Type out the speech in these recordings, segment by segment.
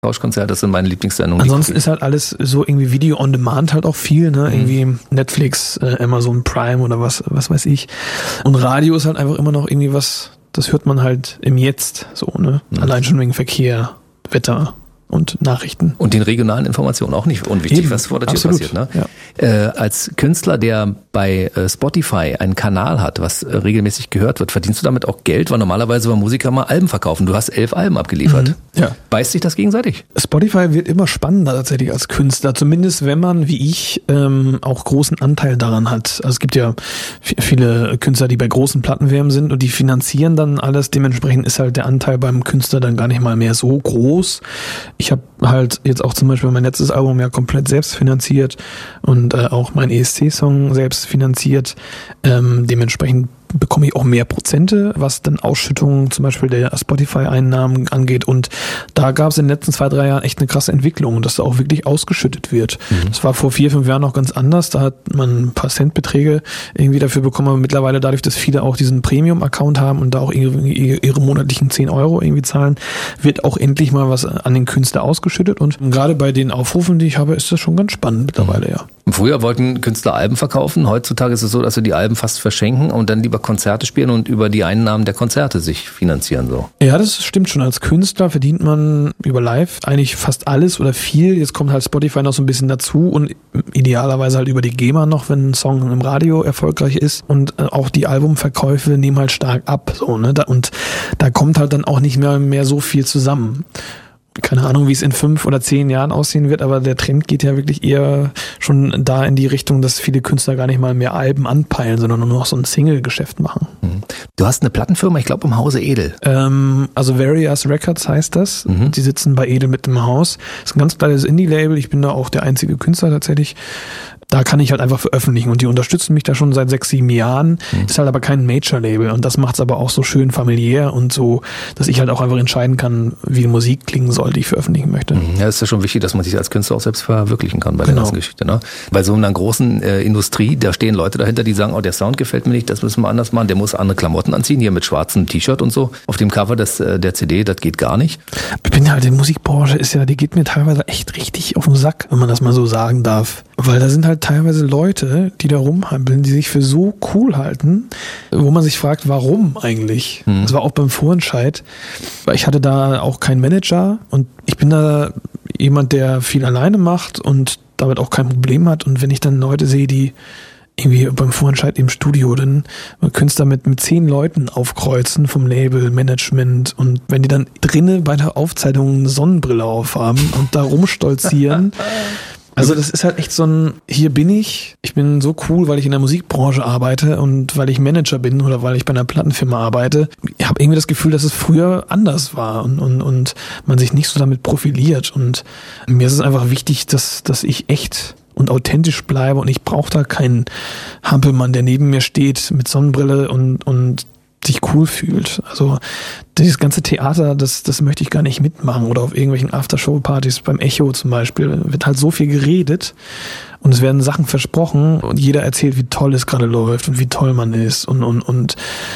Tauschkonzert, das sind meine Lieblingssendungen. Ansonsten ist halt alles so irgendwie Video on Demand halt auch viel, ne? Irgendwie Netflix, Amazon Prime oder was weiß ich. Und Radio ist halt einfach immer noch irgendwie was, das hört man halt im Jetzt so, ne? Allein schon wegen Verkehr, Wetter und Nachrichten. Und den regionalen Informationen auch nicht unwichtig, Eben, was vor der Tür absolut. passiert. Ne? Ja. Als Künstler, der bei Spotify einen Kanal hat, was regelmäßig gehört wird, verdienst du damit auch Geld? Weil normalerweise bei Musiker mal Alben verkaufen. Du hast 11 Alben abgeliefert. Ja. Beißt sich das gegenseitig? Spotify wird immer spannender tatsächlich als Künstler, zumindest wenn man, wie ich, auch großen Anteil daran hat. Also es gibt ja viele Künstler, die bei großen Plattenfirmen sind und die finanzieren dann alles. Dementsprechend ist halt der Anteil beim Künstler dann gar nicht mal mehr so groß. Ich habe halt jetzt auch zum Beispiel mein letztes Album ja komplett selbst finanziert und auch mein ESC-Song selbst finanziert. Dementsprechend bekomme ich auch mehr Prozente, was dann Ausschüttungen zum Beispiel der Spotify-Einnahmen angeht. Und da gab es in den letzten 2-3 Jahren echt eine krasse Entwicklung, dass da auch wirklich ausgeschüttet wird. Das war vor 4-5 Jahren noch ganz anders. Da hat man ein paar Centbeträge irgendwie dafür bekommen. Aber mittlerweile dadurch, dass viele auch diesen Premium-Account haben und da auch ihre monatlichen 10 Euro irgendwie zahlen, wird auch endlich mal was an den Künstler ausgeschüttet. Und gerade bei den Aufrufen, die ich habe, ist das schon ganz spannend mittlerweile, ja. Früher wollten Künstler Alben verkaufen. Heutzutage ist es so, dass sie die Alben fast verschenken und dann lieber Konzerte spielen und über die Einnahmen der Konzerte sich finanzieren. So. Ja, das stimmt schon. Als Künstler verdient man über Live eigentlich fast alles oder viel. Jetzt kommt halt Spotify noch so ein bisschen dazu und idealerweise halt über die GEMA noch, wenn ein Song im Radio erfolgreich ist. Und auch die Albumverkäufe nehmen halt stark ab. So, ne? Und da kommt halt dann auch nicht mehr so viel zusammen. Keine Ahnung, wie es in 5 oder 10 Jahren aussehen wird, aber der Trend geht ja wirklich eher schon da in die Richtung, dass viele Künstler gar nicht mal mehr Alben anpeilen, sondern nur noch so ein Single-Geschäft machen. Du hast eine Plattenfirma, ich glaube im Hause Edel. Also Various Records heißt das. Die sitzen bei Edel mit im Haus. Das ist ein ganz kleines Indie-Label. Ich bin da auch der einzige Künstler tatsächlich. Da kann ich halt einfach veröffentlichen und die unterstützen mich da schon seit 6-7 Jahren. Ist halt aber kein Major-Label und das macht es aber auch so schön familiär und so, dass ich halt auch einfach entscheiden kann, wie die Musik klingen soll, die ich veröffentlichen möchte. Ja, ist ja schon wichtig, dass man sich als Künstler auch selbst verwirklichen kann bei der ganzen Geschichte. Ne? Bei so einer großen Industrie, da stehen Leute dahinter, die sagen, oh, der Sound gefällt mir nicht, das müssen wir anders machen, der muss andere Klamotten anziehen, hier mit schwarzem T-Shirt und so. Auf dem Cover der CD, das geht gar nicht. Ich bin halt, die Musikbranche die geht mir teilweise echt richtig auf den Sack, wenn man das mal so sagen darf. Weil da sind halt teilweise Leute, die da rumhampeln, die sich für so cool halten, wo man sich fragt, warum eigentlich? Das war auch beim Vorentscheid. Ich hatte da auch keinen Manager und ich bin da jemand, der viel alleine macht und damit auch kein Problem hat. Und wenn ich dann Leute sehe, die irgendwie beim Vorentscheid im Studio dann Künstler mit 10 Leuten aufkreuzen vom Label, Management und wenn die dann drinnen bei der Aufzeichnung eine Sonnenbrille aufhaben und da rumstolzieren. Also das ist halt echt so ein, hier bin ich bin so cool, weil ich in der Musikbranche arbeite und weil ich Manager bin oder weil ich bei einer Plattenfirma arbeite. Ich habe irgendwie das Gefühl, dass es früher anders war und man sich nicht so damit profiliert und mir ist es einfach wichtig, dass ich echt und authentisch bleibe und ich brauche da keinen Hampelmann, der neben mir steht mit Sonnenbrille und sich cool fühlt. Also dieses ganze Theater, das möchte ich gar nicht mitmachen oder auf irgendwelchen Aftershow-Partys beim Echo zum Beispiel wird halt so viel geredet und es werden Sachen versprochen und jeder erzählt, wie toll es gerade läuft und wie toll man ist und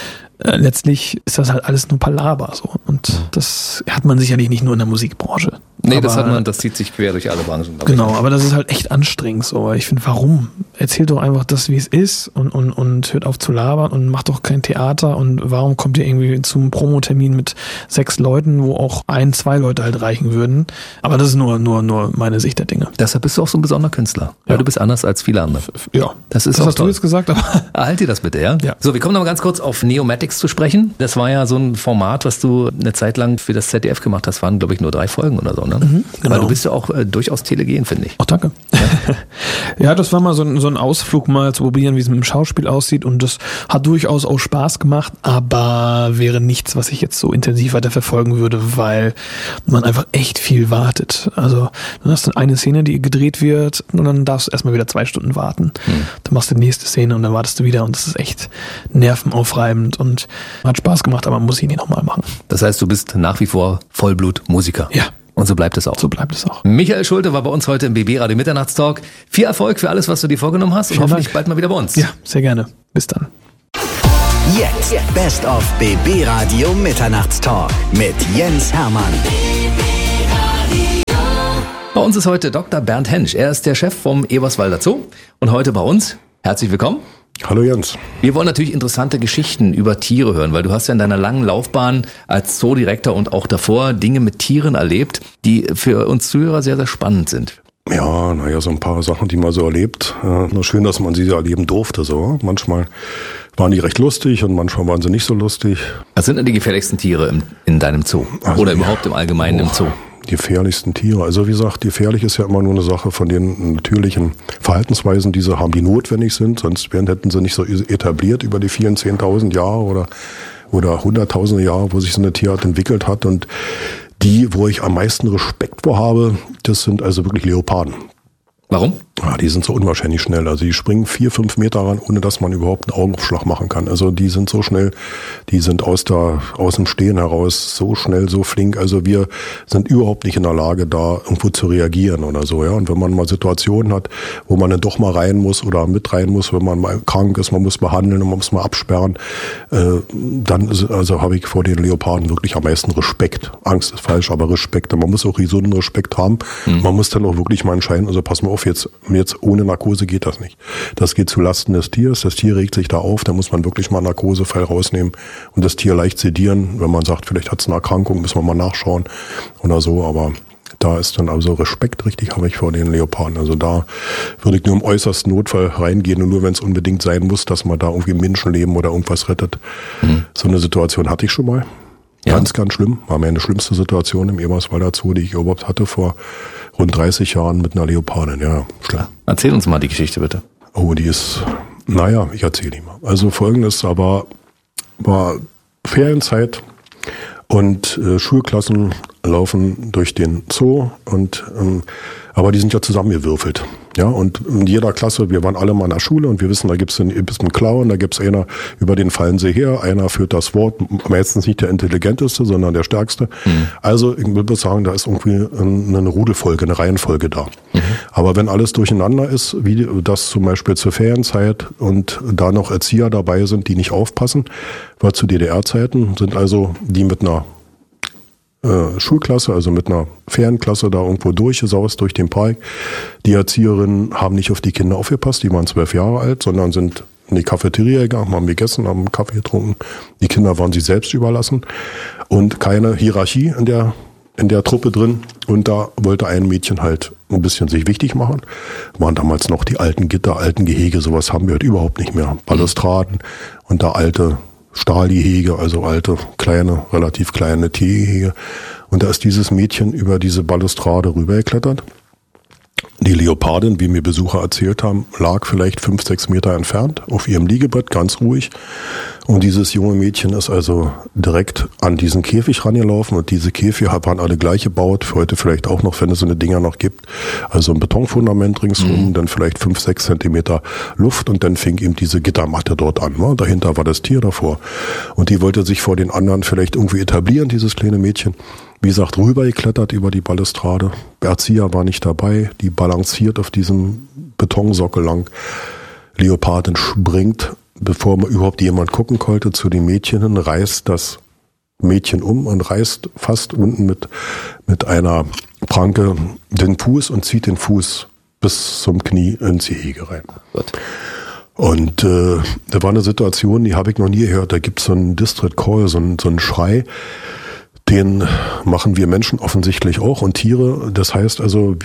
letztlich ist das halt alles nur Palaver so und das hat man sicherlich nicht nur in der Musikbranche. Nee, aber das zieht sich quer durch alle Branchen. Genau, aber das ist halt echt anstrengend so. Ich finde, warum? Erzählt doch einfach das, wie es ist und hört auf zu labern und macht doch kein Theater und warum kommt ihr irgendwie zum Promotermin mit 6 Leuten, wo auch 1-2 Leute halt reichen würden? Aber das ist nur meine Sicht der Dinge. Deshalb bist du auch so ein besonderer Künstler. Ja. Weil du bist anders als viele andere. Ja. Das hast toll. Du jetzt gesagt, aber halt dir das bitte, ja? Ja. So, wir kommen noch mal ganz kurz auf Neomatics zu sprechen. Das war ja so ein Format, was du eine Zeit lang für das ZDF gemacht hast. Waren, glaube ich, nur 3 Folgen oder so, ne? Genau. Aber du bist ja auch durchaus telegen, finde ich. Ach, danke. Ja. Ja, das war mal so ein Ausflug mal zu probieren, wie es mit dem Schauspiel aussieht und das hat durchaus auch Spaß gemacht, aber wäre nichts, was ich jetzt so intensiv weiter verfolgen würde, weil man einfach echt viel wartet. Also dann hast du eine Szene, die gedreht wird und dann darfst du erstmal wieder 2 Stunden warten. Dann machst du die nächste Szene und dann wartest du wieder und das ist echt nervenaufreibend und hat Spaß gemacht, aber man muss ihn nicht nochmal machen. Das heißt, du bist nach wie vor Vollblut-Musiker. Ja. Und so bleibt es auch. So bleibt es auch. Michael Schulte war bei uns heute im BB Radio Mitternachtstalk. Viel Erfolg für alles, was du dir vorgenommen hast und hoffentlich bald mal wieder bei uns. Ja, sehr gerne. Bis dann. Jetzt Best of BB Radio Mitternachtstalk mit Jens Hermann. uns ist heute Dr. Bernd Hensch. Er ist der Chef vom Eberswalder Zoo und heute bei uns. Herzlich willkommen. Hallo Jens. Wir wollen natürlich interessante Geschichten über Tiere hören, weil du hast ja in deiner langen Laufbahn als Zoodirektor und auch davor Dinge mit Tieren erlebt, die für uns Zuhörer sehr, sehr spannend sind. Ja, so ein paar Sachen, die man so erlebt. Nur schön, dass man sie erleben durfte. So. Manchmal waren die recht lustig und manchmal waren sie nicht so lustig. Was sind denn die gefährlichsten Tiere in deinem Zoo? Also, oder überhaupt im Allgemeinen im Zoo? Die gefährlichsten Tiere. Also wie gesagt, gefährlich ist ja immer nur eine Sache von den natürlichen Verhaltensweisen, die sie haben, die notwendig sind. Sonst hätten sie nicht so etabliert über die vielen 10.000 Jahre oder hunderttausende Jahre, wo sich so eine Tierart entwickelt hat. Und die, wo ich am meisten Respekt vor habe, das sind also wirklich Leoparden. Warum? Ja, die sind so unwahrscheinlich schnell. Also die springen 4-5 Meter ran, ohne dass man überhaupt einen Augenaufschlag machen kann. Also die sind so schnell, die sind aus dem Stehen heraus so schnell, so flink. Also wir sind überhaupt nicht in der Lage, da irgendwo zu reagieren oder so. Ja. Und wenn man mal Situationen hat, wo man dann doch mal rein muss oder mit rein muss, wenn man mal krank ist, man muss behandeln und man muss mal absperren, dann habe ich vor den Leoparden wirklich am meisten Respekt. Angst ist falsch, aber Respekt. Und man muss auch gesunden Respekt haben. Man muss dann auch wirklich mal entscheiden, also pass mal auf, jetzt ohne Narkose geht das nicht. Das geht zu Lasten des Tiers. Das Tier regt sich da auf. Da muss man wirklich mal Narkosefall rausnehmen und das Tier leicht sedieren. Wenn man sagt, vielleicht hat es eine Erkrankung, müssen wir mal nachschauen oder so. Aber da ist dann also Respekt richtig habe ich vor den Leoparden. Also da würde ich nur im äußersten Notfall reingehen und nur wenn es unbedingt sein muss, dass man da irgendwie Menschenleben oder irgendwas rettet. So eine Situation hatte ich schon mal. Ja. Ganz, ganz schlimm. War meine schlimmste Situation im Eberswalder Zoo, die ich überhaupt hatte vor rund 30 Jahren mit einer Leopardin. Ja, schlimm. Erzähl uns mal die Geschichte bitte. Oh, die ist, ich erzähle die mal. Also Folgendes, aber war Ferienzeit und Schulklassen laufen durch den Zoo und aber die sind ja zusammengewürfelt. Ja, und in jeder Klasse, wir waren alle mal in der Schule und wir wissen, da gibt's einen Clown, da gibt's einer, über den fallen sie her, einer führt das Wort, meistens nicht der Intelligenteste, sondern der Stärkste. Also ich würde sagen, da ist irgendwie eine Rudelfolge, eine Reihenfolge da. Aber wenn alles durcheinander ist, wie das zum Beispiel zur Ferienzeit und da noch Erzieher dabei sind, die nicht aufpassen, war zu DDR-Zeiten, sind also die mit einer Schulklasse, also mit einer Ferienklasse da irgendwo durchgesaust durch den Park. Die Erzieherinnen haben nicht auf die Kinder aufgepasst, die waren 12 Jahre alt, sondern sind in die Cafeteria gegangen, haben gegessen, haben Kaffee getrunken. Die Kinder waren sich selbst überlassen und keine Hierarchie in der Truppe drin. Und da wollte ein Mädchen halt ein bisschen sich wichtig machen. Waren damals noch die alten Gitter, alten Gehege, sowas haben wir halt überhaupt nicht mehr. Balustraden und da alte Stahlgehege, also alte, relativ kleine Tiergehege. Und da ist dieses Mädchen über diese Balustrade rübergeklettert. Die Leopardin, wie mir Besucher erzählt haben, lag vielleicht 5-6 Meter entfernt auf ihrem Liegebett, ganz ruhig. Und dieses junge Mädchen ist also direkt an diesen Käfig rangelaufen. Und diese Käfige waren alle gleich gebaut, für heute vielleicht auch noch, wenn es so eine Dinger noch gibt. Also ein Betonfundament ringsrum, dann vielleicht 5-6 Zentimeter Luft und dann fing eben diese Gittermatte dort an. Ne? Dahinter war das Tier davor. Und die wollte sich vor den anderen vielleicht irgendwie etablieren, dieses kleine Mädchen. Wie gesagt, rübergeklettert über die Balustrade. Der Erzieher war nicht dabei. Die balanciert auf diesem Betonsockel lang. Leopardin springt, bevor man überhaupt jemand gucken konnte, zu den Mädchen hin, reißt das Mädchen um und reißt fast unten mit einer Pranke den Fuß und zieht den Fuß bis zum Knie ins Gehege rein. Gut. Und da war eine Situation, die habe ich noch nie gehört. Da gibt es so einen Distress Call, so einen Schrei. Den machen wir Menschen offensichtlich auch und Tiere. Das heißt also,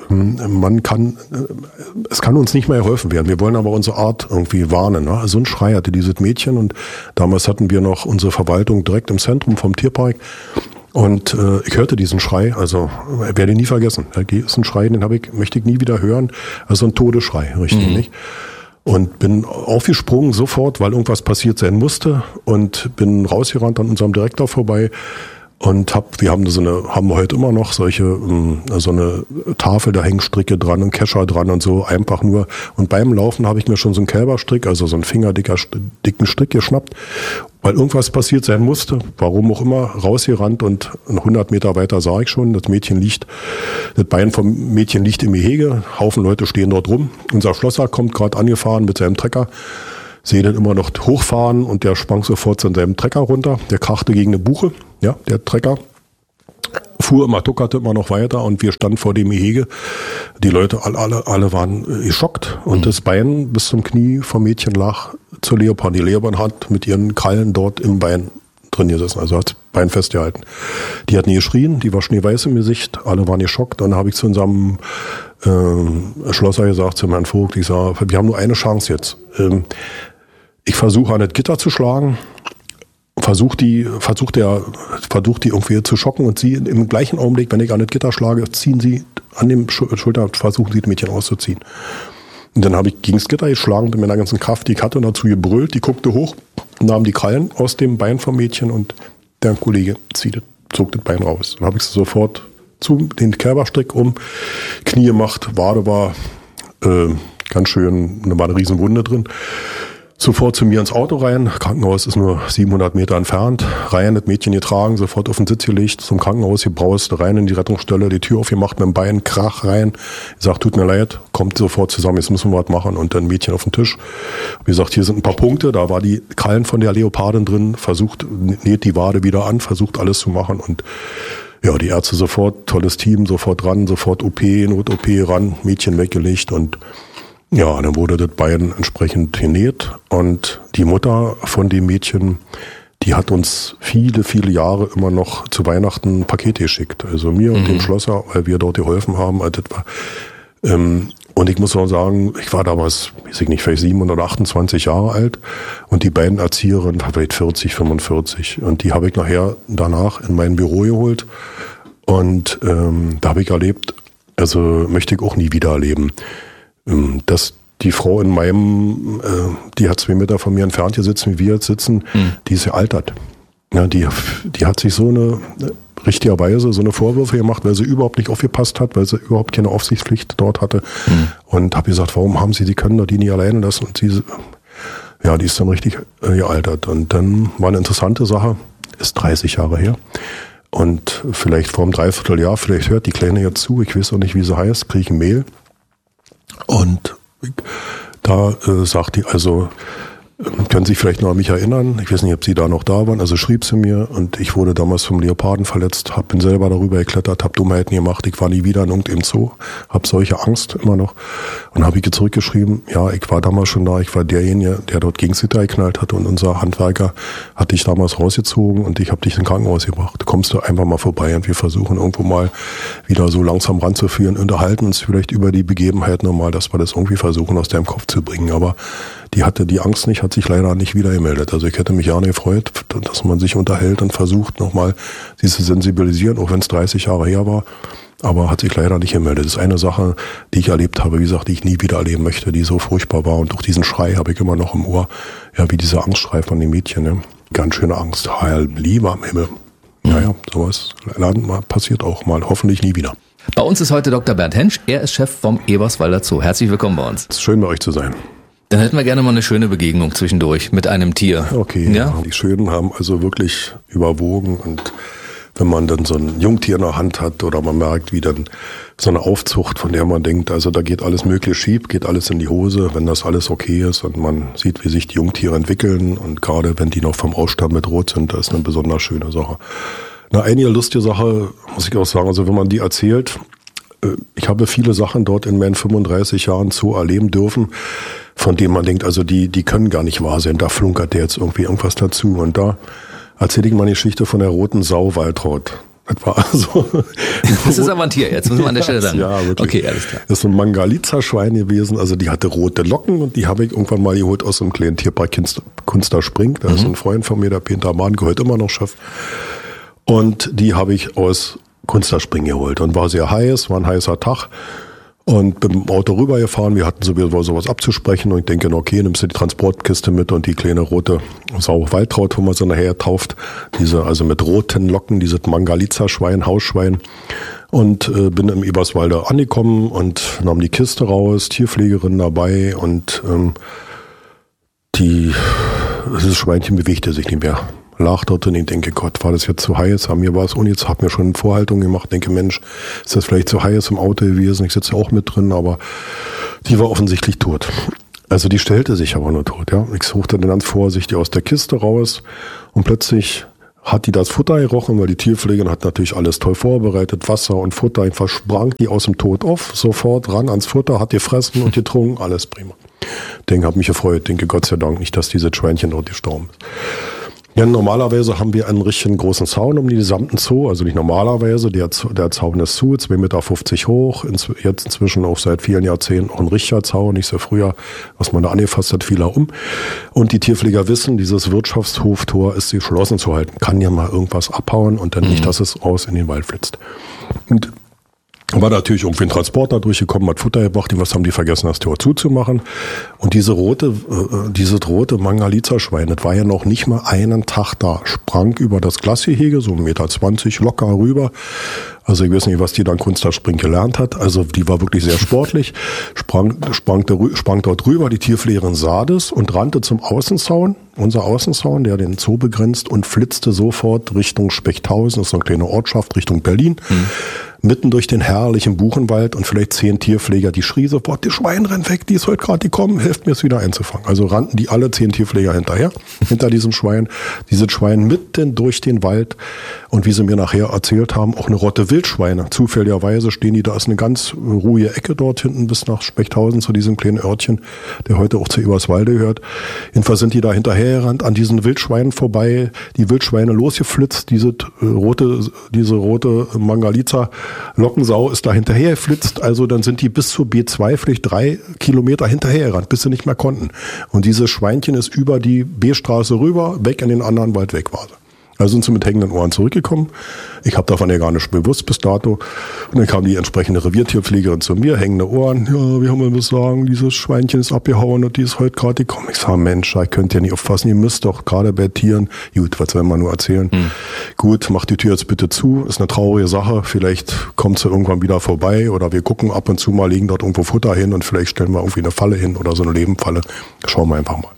es kann uns nicht mehr geholfen werden. Wir wollen aber unsere Art irgendwie warnen. Ne? So ein Schrei hatte dieses Mädchen und damals hatten wir noch unsere Verwaltung direkt im Zentrum vom Tierpark. Und ich hörte diesen Schrei, also werde ich nie vergessen. Da ist ein Schrei, möchte ich nie wieder hören. Also ein Todesschrei, richtig, nicht? Und bin aufgesprungen sofort, weil irgendwas passiert sein musste und bin rausgerannt an unserem Direktor vorbei. Und wir haben heute immer noch so eine Tafel, da hängen Stricke dran und Kescher dran und so, einfach nur. Und beim Laufen habe ich mir schon so einen Kälberstrick, also so einen fingerdicken Strick geschnappt, weil irgendwas passiert sein musste, warum auch immer, rausgerannt und 100 Meter weiter sah ich schon, das Bein vom Mädchen liegt im Gehege, Haufen Leute stehen dort rum. Unser Schlosser kommt gerade angefahren mit seinem Trecker. Sehe den immer noch hochfahren und der sprang sofort zu seinem Trecker runter. Der krachte gegen eine Buche, ja, der Trecker. fuhr immer, tuckerte immer noch weiter und wir standen vor dem Gehege. Die Leute alle waren geschockt und das Bein bis zum Knie vom Mädchen lag zur Leopard. Die Leopard hat mit ihren Krallen dort im Bein drin gesessen, also hat das Bein festgehalten. Die hat nie geschrien, die war schneeweiß im Gesicht, alle waren geschockt. Dann habe ich zu unserem Schlosser gesagt, zu Herrn Vogt, ich sage, wir haben nur eine Chance jetzt. Ich versuche an das Gitter zu schlagen, versucht die irgendwie zu schocken und sie im gleichen Augenblick, wenn ich an das Gitter schlage, ziehen sie an dem Schulter, versuchen sie das Mädchen auszuziehen. Und dann habe ich gegen das Gitter geschlagen mit meiner ganzen Kraft, die ich hatte, und dazu gebrüllt, die guckte hoch, nahm die Krallen aus dem Bein vom Mädchen und der Kollege zog das Bein raus. Dann habe ich sie sofort zu den Kerberstrick um, Knie gemacht, Wade war ganz schön, da war eine riesen Wunde drin. Sofort zu mir ins Auto rein, Krankenhaus ist nur 700 Meter entfernt, rein, das Mädchen getragen, sofort auf den Sitz gelegt, zum Krankenhaus gebraust, rein in die Rettungsstelle, die Tür aufgemacht, mit dem Bein, Krach rein, ich sag, tut mir leid, kommt sofort zusammen, jetzt müssen wir was machen, und dann Mädchen auf den Tisch. Wie gesagt, hier sind ein paar Punkte, da war die Krallen von der Leopardin drin, näht die Wade wieder an, versucht alles zu machen, und ja, die Ärzte sofort, tolles Team, sofort ran, sofort OP, Not-OP ran, Mädchen weggelegt, und ja, dann wurde das Bein entsprechend genäht, und die Mutter von dem Mädchen, die hat uns viele, viele Jahre immer noch zu Weihnachten Pakete geschickt. Also mir und dem Schlosser, weil wir dort geholfen haben. Also das war, und ich muss auch sagen, ich war damals, weiß ich nicht, vielleicht 7 oder 28 Jahre alt, und die beiden Erzieherinnen war vielleicht 40, 45. Und die habe ich danach in mein Büro geholt, und da habe ich erlebt, also möchte ich auch nie wieder erleben, dass die Frau in meinem, die hat 2 Meter von mir entfernt gesessen, wie wir jetzt sitzen, die ist gealtert. Ja, die hat sich so eine, richtigerweise so eine Vorwürfe gemacht, weil sie überhaupt nicht aufgepasst hat, weil sie überhaupt keine Aufsichtspflicht dort hatte. Und habe gesagt, warum haben sie können doch die nie alleine lassen? Und sie, ja, die ist dann richtig gealtert. Und dann war eine interessante Sache, ist 30 Jahre her. Und vielleicht vor einem Dreivierteljahr, vielleicht hört die Kleine jetzt zu, ich weiß auch nicht, wie sie heißt, kriege ich eine Mail. Und da sagt die, also können Sie sich vielleicht noch an mich erinnern, ich weiß nicht, ob Sie da noch da waren, also schrieb sie mir, und ich wurde damals vom Leoparden verletzt, bin selber darüber geklettert, habe Dummheiten gemacht, ich war nie wieder in irgendeinem Zoo, habe solche Angst immer noch, und habe ich zurückgeschrieben, ja, ich war damals schon da, ich war derjenige, der dort gegen Gitter geknallt hat, und unser Handwerker hat dich damals rausgezogen und ich habe dich ins Krankenhaus gebracht. Kommst du einfach mal vorbei, und wir versuchen irgendwo mal wieder so langsam ranzuführen, unterhalten uns vielleicht über die Begebenheit nochmal, dass wir das irgendwie versuchen aus deinem Kopf zu bringen, aber die hatte die Angst nicht, hat sich leider nicht wieder gemeldet. Also ich hätte mich gerne gefreut, dass man sich unterhält und versucht nochmal sie zu sensibilisieren, auch wenn es 30 Jahre her war, aber hat sich leider nicht gemeldet. Das ist eine Sache, die ich erlebt habe, wie gesagt, die ich nie wieder erleben möchte, die so furchtbar war, und durch diesen Schrei habe ich immer noch im Ohr, ja, wie dieser Angstschrei von dem Mädchen, ne? Ganz schöne Angst, Heil, Liebe am Himmel. Naja, sowas passiert auch mal, hoffentlich nie wieder. Bei uns ist heute Dr. Bernd Hensch, er ist Chef vom Eberswalder Zoo. Herzlich willkommen bei uns. Es ist schön, bei euch zu sein. Dann hätten wir gerne mal eine schöne Begegnung zwischendurch mit einem Tier. Okay, ja? Die Schönen haben also wirklich überwogen, und wenn man dann so ein Jungtier in der Hand hat oder man merkt, wie dann so eine Aufzucht, von der man denkt, also da geht alles möglich schief, geht alles in die Hose, wenn das alles okay ist und man sieht, wie sich die Jungtiere entwickeln, und gerade wenn die noch vom Aussterben bedroht sind, das ist eine besonders schöne Sache. Eine lustige Sache, muss ich auch sagen, also wenn man die erzählt, ich habe viele Sachen dort in meinen 35 Jahren Zoo erleben dürfen, von denen man denkt, also die können gar nicht wahr sein, da flunkert der jetzt irgendwie irgendwas dazu. Und da erzähle ich mal eine Geschichte von der roten Sau Waltraud. Das war also das ist aber ein Tier, jetzt müssen wir an der Stelle sagen. Ja, wirklich. Okay, alles klar. Das ist ein Mangalitza-Schwein gewesen, also die hatte rote Locken, und die habe ich irgendwann mal geholt aus einem kleinen Tierpark Kunster Spring. Da ist ein Freund von mir, der Peter Mahn, gehört immer noch Chef. Und die habe ich aus Kunster Spring geholt, und war sehr heiß, war ein heißer Tag, und bin mit dem Auto rübergefahren. Wir hatten sowieso sowas abzusprechen, und ich denke, okay, nimmst du die Transportkiste mit und die kleine rote Sau Waltraud, wo man sie nachher tauft, diese, also mit roten Locken, dieses Mangalitza-Schwein, Hausschwein, und bin im Eberswalder angekommen und nahm die Kiste raus, Tierpflegerin dabei, und dieses Schweinchen bewegte sich nicht mehr. Lag dort, und ich denke, Gott, war das jetzt zu heiß? Mir war es jetzt hab mir schon eine Vorhaltung gemacht, denke, Mensch, ist das vielleicht zu heiß im Auto gewesen? Ich sitze auch mit drin, aber die war offensichtlich tot. Also die stellte sich aber nur tot, ja. Ich suchte dann ganz vorsichtig aus der Kiste raus, und plötzlich hat die das Futter gerochen, weil die Tierpflegerin hat natürlich alles toll vorbereitet, Wasser und Futter, einfach sprang die aus dem Tod auf, sofort ran ans Futter, hat gefressen und getrunken, alles prima. Hab mich gefreut, denke Gott sei Dank nicht, dass dieses Schweinchen dort gestorben ist. Ja, normalerweise haben wir einen richtigen großen Zaun um den gesamten Zoo, also nicht normalerweise, der Zaun ist zu, 2,50 Meter hoch, jetzt inzwischen auch seit vielen Jahrzehnten auch ein richtiger Zaun, nicht so früher, was man da angefasst hat, fiel er um. Und die Tierpfleger wissen, dieses Wirtschaftshoftor ist geschlossen zu halten, kann ja mal irgendwas abhauen und dann nicht, dass es raus in den Wald flitzt. Und war natürlich irgendwie ein Transporter durchgekommen, hat Futter gebracht, was haben die vergessen, das Tor zuzumachen. Und dieses rote Mangalitzer-Schwein, das war ja noch nicht mal einen Tag da, sprang über das Glasgehege, so 1,20 Meter locker rüber. Also ich weiß nicht, was die dann Kunststofspringen gelernt hat. Also die war wirklich sehr sportlich, sprang dort rüber, die Tierpflegerin sah das und rannte zum Außenzaun, unser Außenzaun, der den Zoo begrenzt, und flitzte sofort Richtung Spechthausen, das ist eine kleine Ortschaft, Richtung Berlin. Mitten durch den herrlichen Buchenwald und vielleicht 10 Tierpfleger, die schrien sofort, die Schwein rennt weg, die ist heute gerade gekommen, helft mir es wieder einzufangen. Also rannten die alle 10 Tierpfleger hinterher, hinter diesem Schwein. Dieses Schwein mitten durch den Wald und wie sie mir nachher erzählt haben, auch eine Rotte Wildschweine. Zufälligerweise stehen die, da ist eine ganz ruhige Ecke dort hinten bis nach Spechthausen zu diesem kleinen Örtchen, der heute auch zu Eberswalde gehört. Jedenfalls sind die da hinterhergerannt, an diesen Wildschweinen vorbei, die Wildschweine losgeflitzt, diese rote Mangalitzer Lockensau ist da hinterher geflitzt, also dann sind die bis zur B2 vielleicht 3 Kilometer hinterher gerannt, bis sie nicht mehr konnten. Und dieses Schweinchen ist über die B-Straße rüber, weg in den anderen Wald, weg war sie. Also sind sie mit hängenden Ohren zurückgekommen. Ich habe davon ja gar nicht bewusst bis dato. Und dann kam die entsprechende Reviertierpflegerin zu mir, hängende Ohren. Ja, wie haben wir das sagen? Dieses Schweinchen ist abgehauen und die ist heute gerade gekommen. Ich sage, Mensch, ich könnt ja nicht aufpassen. Ihr müsst doch gerade bei Tieren. Gut, was soll man nur erzählen? Gut, macht die Tür jetzt bitte zu. Ist eine traurige Sache. Vielleicht kommt sie irgendwann wieder vorbei oder wir gucken ab und zu mal, legen dort irgendwo Futter hin und vielleicht stellen wir irgendwie eine Falle hin oder so eine Lebenfalle. Schauen wir einfach mal.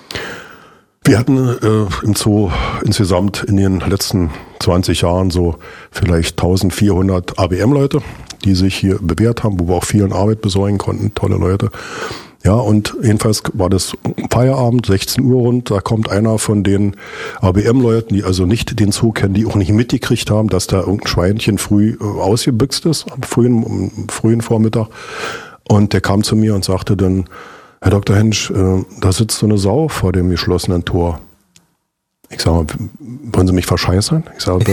Wir hatten im Zoo insgesamt in den letzten 20 Jahren so vielleicht 1400 ABM-Leute, die sich hier bewährt haben, wo wir auch vielen Arbeit besorgen konnten, tolle Leute. Ja, und jedenfalls war das Feierabend, 16 Uhr rund, da kommt einer von den ABM-Leuten, die also nicht den Zoo kennen, die auch nicht mitgekriegt haben, dass da irgendein Schweinchen früh ausgebüxt ist, am frühen Vormittag. Und der kam zu mir und sagte dann, Herr Dr. Hensch, da sitzt so eine Sau vor dem geschlossenen Tor. Ich sage, wollen Sie mich verscheißern? Ich sage,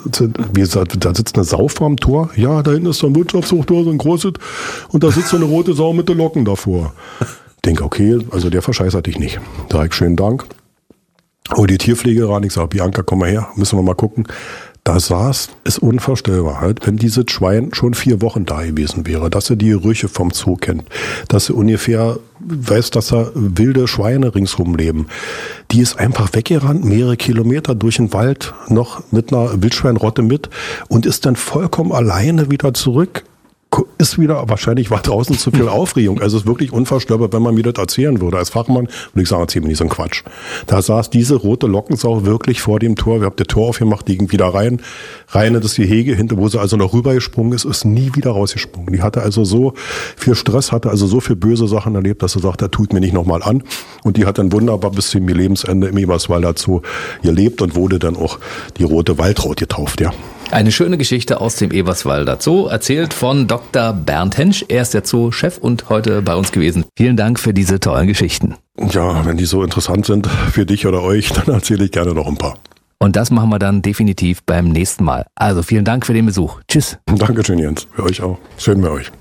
da sitzt eine Sau vor dem Tor. Ja, da hinten ist so ein Wirtschaftshochtor, so ein großes. Und da sitzt so eine rote Sau mit den Locken davor. Ich denke, okay, also der verscheißert dich nicht. Sag ich, schönen Dank. Oh, die Tierpflegerin, ich sage, Bianca, komm mal her, müssen wir mal gucken. Da saß, ist unvorstellbar, halt, wenn dieses Schwein schon 4 Wochen da gewesen wäre, dass er die Gerüche vom Zoo kennt, dass er ungefähr weiß, dass da wilde Schweine ringsrum leben. Die ist einfach weggerannt, mehrere Kilometer durch den Wald, noch mit einer Wildschweinrotte mit und ist dann vollkommen alleine wieder zurück. Ist wieder, wahrscheinlich war draußen zu viel Aufregung. Also es ist wirklich unvorstellbar, wenn man mir das erzählen würde. Als Fachmann würde ich sagen, erzähl mir nicht so einen Quatsch. Da saß diese rote Lockensau wirklich vor dem Tor. Wir haben das Tor aufgemacht, die ging wieder rein in das Gehege, hinter, wo sie also noch rübergesprungen ist nie wieder rausgesprungen. Die hatte also so viel Stress, hatte also so viel böse Sachen erlebt, dass sie sagt, das tut mir nicht nochmal an. Und die hat dann wunderbar bis zum Lebensende im Eberswalder Zoo gelebt und wurde dann auch die rote Waldraut getauft, ja. Eine schöne Geschichte aus dem Eberswalder Zoo, erzählt von Dr. Bernd Hensch. Er ist der Zoo-Chef und heute bei uns gewesen. Vielen Dank für diese tollen Geschichten. Ja, wenn die so interessant sind für dich oder euch, dann erzähle ich gerne noch ein paar. Und das machen wir dann definitiv beim nächsten Mal. Also vielen Dank für den Besuch. Tschüss. Dankeschön, Jens. Für euch auch. Schön bei euch.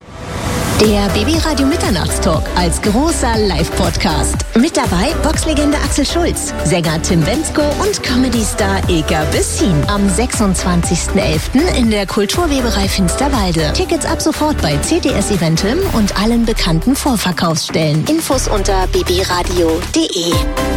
Der BB-Radio Mitternachtstalk als großer Live-Podcast. Mit dabei Boxlegende Axel Schulz, Sänger Tim Bendzko und Comedy-Star Ilka Bessin. Am 26.11. in der Kulturweberei Finsterwalde. Tickets ab sofort bei CTS Eventim und allen bekannten Vorverkaufsstellen. Infos unter bbradio.de.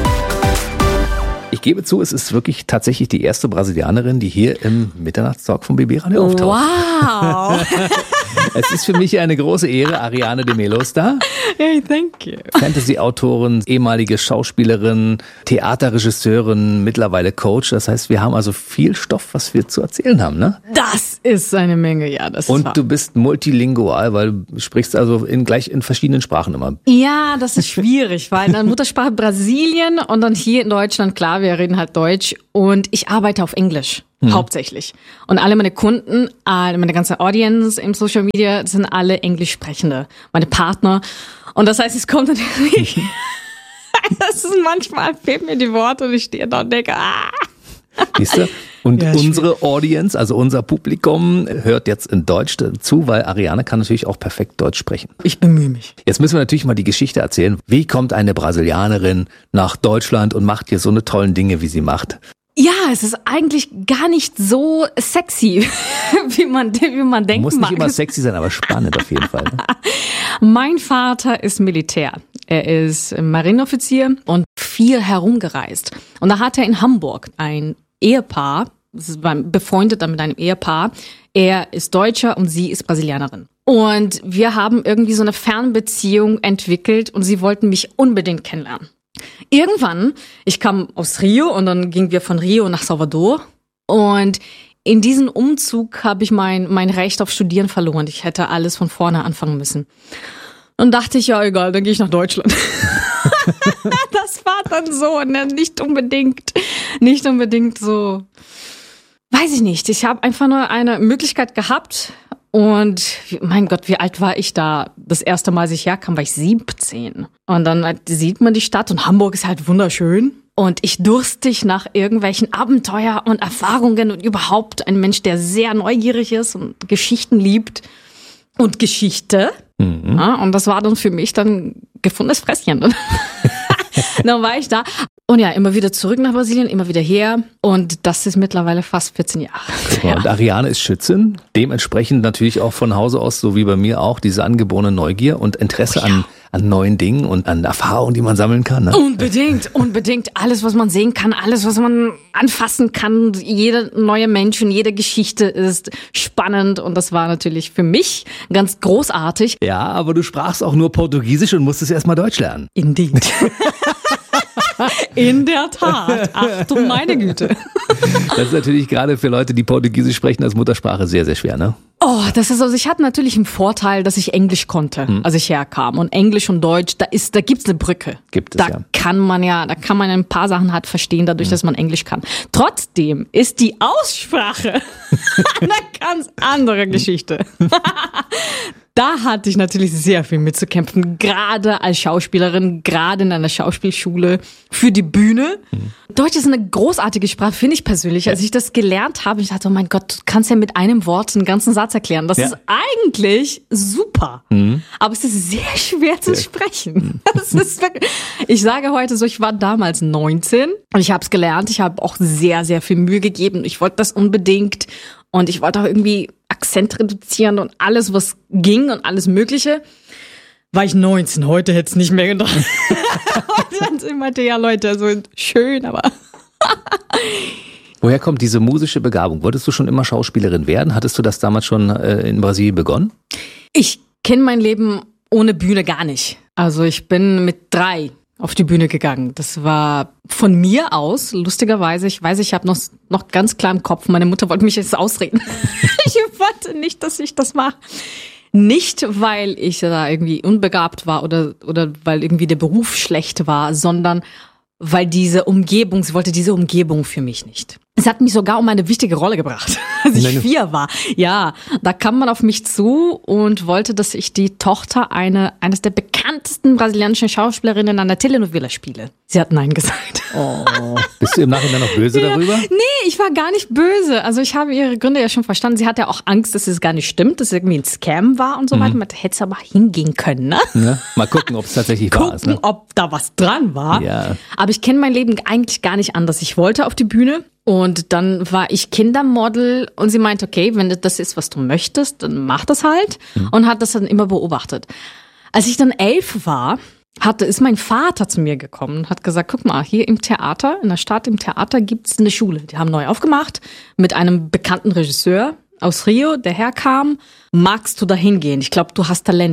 Ich gebe zu, es ist wirklich tatsächlich die erste Brasilianerin, die hier im Mitternachtstalk vom BB-Radio auftaucht. Wow! Es ist für mich eine große Ehre, Ariane de Melo ist da. Hey, thank you. Fantasy-Autorin, ehemalige Schauspielerin, Theaterregisseurin, mittlerweile Coach. Das heißt, wir haben also viel Stoff, was wir zu erzählen haben, ne? Das ist eine Menge, ja. Das Und ist wahr. du bist multilingual, weil du sprichst also gleich in verschiedenen Sprachen immer. Ja, das ist schwierig, weil in der Muttersprache Brasilien und dann hier in Deutschland, klar, wir reden halt Deutsch und ich arbeite auf Englisch. Hauptsächlich. Und alle meine Kunden, meine ganze Audience im Social Media sind alle Englischsprechende. Meine Partner. Und das heißt, es kommt natürlich, das ist manchmal, fehlen mir die Worte und ich stehe da und denke, Siehst du? Und Ja, unsere Audience, also unser Publikum, hört jetzt in Deutsch zu, weil Ariane kann natürlich auch perfekt Deutsch sprechen. ich bemühe mich. Jetzt müssen wir natürlich mal die Geschichte erzählen. Wie kommt eine Brasilianerin nach Deutschland und macht hier so eine tollen Dinge, wie sie macht? Ja, es ist eigentlich gar nicht so sexy, wie man denken Muss nicht mag. immer sexy sein, aber spannend auf jeden Fall. Ne? Mein Vater ist Militär. Er ist Marineoffizier und viel herumgereist. Und da hat er in Hamburg ein Ehepaar, war befreundet mit einem Ehepaar. Er ist Deutscher und sie ist Brasilianerin. Und wir haben irgendwie so eine Fernbeziehung entwickelt und sie wollten mich unbedingt kennenlernen. Irgendwann, ich kam aus Rio und dann gingen wir von Rio nach Salvador und in diesem Umzug habe ich mein Recht auf Studieren verloren. Ich hätte alles von vorne anfangen müssen. Und dachte ich, ja egal, dann gehe ich nach Deutschland. Das war dann so, ne? Nicht unbedingt so, weiß ich nicht. Ich habe einfach nur eine Möglichkeit gehabt. Und mein Gott, wie alt war ich da? Das erste Mal, als ich herkam, war ich 17. Und dann sieht man die Stadt und Hamburg ist halt wunderschön. Und ich durstig nach irgendwelchen Abenteuer und Erfahrungen und überhaupt ein Mensch, der sehr neugierig ist und Geschichten liebt und Geschichte. Mhm. Ja, und das war dann für mich dann gefundenes Fresschen. Dann war ich da. Und ja, immer wieder zurück nach Brasilien, immer wieder her. Und das ist mittlerweile fast 14 Jahre. Ja. Und Ariane ist Schützin, dementsprechend natürlich auch von Hause aus, so wie bei mir auch, diese angeborene Neugier und Interesse an neuen Dingen und an Erfahrungen, die man sammeln kann. Ne? Unbedingt. Alles, was man sehen kann, alles, was man anfassen kann. Jeder neue Mensch und jede Geschichte ist spannend. Und das war natürlich für mich ganz großartig. Ja, aber du sprachst auch nur Portugiesisch und musstest erst mal Deutsch lernen. Indeed. In der Tat. Ach du meine Güte. Das ist natürlich gerade für Leute, die Portugiesisch sprechen, als Muttersprache sehr, sehr schwer, ne? Oh, das ist also, ich hatte natürlich einen Vorteil, dass ich Englisch konnte, als ich herkam. Und Englisch und Deutsch, da gibt's eine Brücke. Gibt es, da ja. kann man ein paar Sachen halt verstehen, dadurch, dass man Englisch kann. Trotzdem ist die Aussprache eine ganz andere Geschichte. Da hatte ich natürlich sehr viel mitzukämpfen, gerade als Schauspielerin, gerade in einer Schauspielschule für die Bühne. Deutsch ist eine großartige Sprache, finde ich persönlich. Als ich das gelernt habe, ich dachte, oh mein Gott, du kannst ja mit einem Wort einen ganzen Satz erklären. Das ist eigentlich super, aber es ist sehr schwer zu sprechen. Das ist wirklich, ich sage heute so, ich war damals 19 und ich habe es gelernt. Ich habe auch sehr, sehr viel Mühe gegeben. Ich wollte das unbedingt. Und ich wollte auch irgendwie Akzent reduzieren und alles, was ging und alles Mögliche. War ich 19, heute hätte es nicht mehr gedacht. Und dann meinte, ja Leute, so schön, aber... Woher kommt diese musische Begabung? Wolltest du schon immer Schauspielerin werden? Hattest du das damals schon in Brasilien begonnen? Ich kenne mein Leben ohne Bühne gar nicht. Also ich bin mit 3 auf die Bühne gegangen. Das war von mir aus, lustigerweise, ich weiß, ich habe noch ganz klar im Kopf, meine Mutter wollte mich jetzt ausreden. Ich wollte nicht, dass ich das mache. Nicht, weil ich da irgendwie unbegabt war oder weil irgendwie der Beruf schlecht war, sondern weil sie wollte diese Umgebung für mich nicht. Es hat mich sogar um eine wichtige Rolle gebracht, als ich 4 war. Ja, da kam man auf mich zu und wollte, dass ich die Tochter eines der bekanntesten brasilianischen Schauspielerinnen an der Telenovela spiele. Sie hat Nein gesagt. Oh, bist du im Nachhinein noch böse darüber? Nee, ich war gar nicht böse. Also ich habe ihre Gründe ja schon verstanden. Sie hatte ja auch Angst, dass es gar nicht stimmt, dass es irgendwie ein Scam war und so weiter. Man hätte es aber hingehen können, ne? Ja, mal gucken, ob es tatsächlich wahr ist. Ne? Ob da was dran war. Ja. Aber ich kenne mein Leben eigentlich gar nicht anders. Ich wollte auf die Bühne. Und dann war ich Kindermodel und sie meinte, okay, wenn das ist, was du möchtest, dann mach das halt. Und hat das dann immer beobachtet. Als ich dann 11 war, ist mein Vater zu mir gekommen und hat gesagt, guck mal, hier im Theater, in der Stadt im Theater gibt's eine Schule. Die haben neu aufgemacht mit einem bekannten Regisseur aus Rio, der herkam. Magst du da hingehen? Ich glaube, du hast Talent.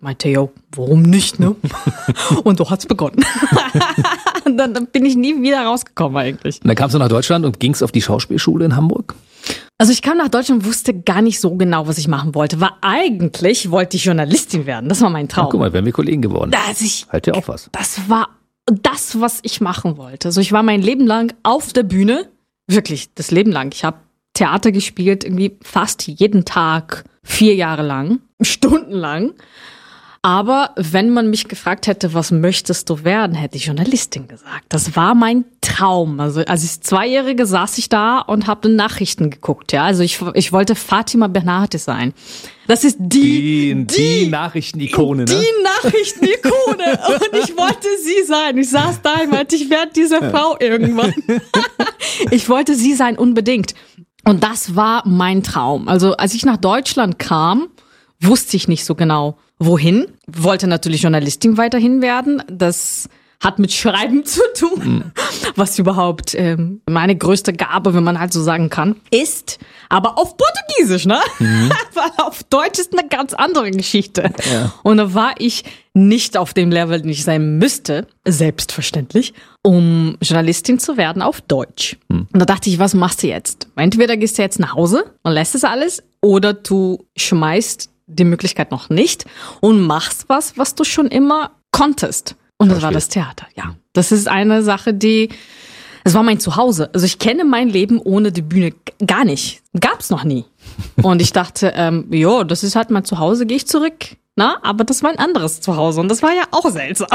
Meinte, jo, warum nicht, ne? Und so hat's begonnen. Und dann bin ich nie wieder rausgekommen eigentlich. Und dann kamst du nach Deutschland und gingst auf die Schauspielschule in Hamburg? Also ich kam nach Deutschland und wusste gar nicht so genau, was ich machen wollte. Eigentlich wollte ich Journalistin werden. Das war mein Traum. Ach, guck mal, wären wir Kollegen geworden. Halt ja auch was. Das war das, was ich machen wollte. Also ich war mein Leben lang auf der Bühne. Wirklich, das Leben lang. Ich habe Theater gespielt, irgendwie fast jeden Tag, 4 Jahre lang, stundenlang. Aber wenn man mich gefragt hätte, was möchtest du werden, hätte ich Journalistin gesagt. Das war mein Traum. Also als ich 2-Jährige saß ich da und habe Nachrichten geguckt. Ja, also ich wollte Fatima Bernardes sein. Das ist die Nachrichtenikone, ne? Die Nachrichtenikone. Und ich wollte sie sein. Ich saß da und meinte, ich werde diese Frau irgendwann. Ich wollte sie sein, unbedingt. Und das war mein Traum. Also als ich nach Deutschland kam, wusste ich nicht so genau, wohin. Wollte natürlich Journalistin weiterhin werden. Das hat mit Schreiben zu tun, was überhaupt meine größte Gabe, wenn man halt so sagen kann, ist. Aber auf Portugiesisch, ne? Weil auf Deutsch ist eine ganz andere Geschichte. Ja. Und da war ich nicht auf dem Level, den ich sein müsste, selbstverständlich, um Journalistin zu werden auf Deutsch. Und da dachte ich, was machst du jetzt? Entweder gehst du jetzt nach Hause und lässt es alles, oder du schmeißt die Möglichkeit noch nicht und machst was du schon immer konntest. Und das war das Theater, ja. Das ist eine Sache, das war mein Zuhause. Also ich kenne mein Leben ohne die Bühne gar nicht. Gab's noch nie. Und ich dachte, das ist halt mein Zuhause, gehe ich zurück. Na, aber das war ein anderes Zuhause und das war ja auch seltsam.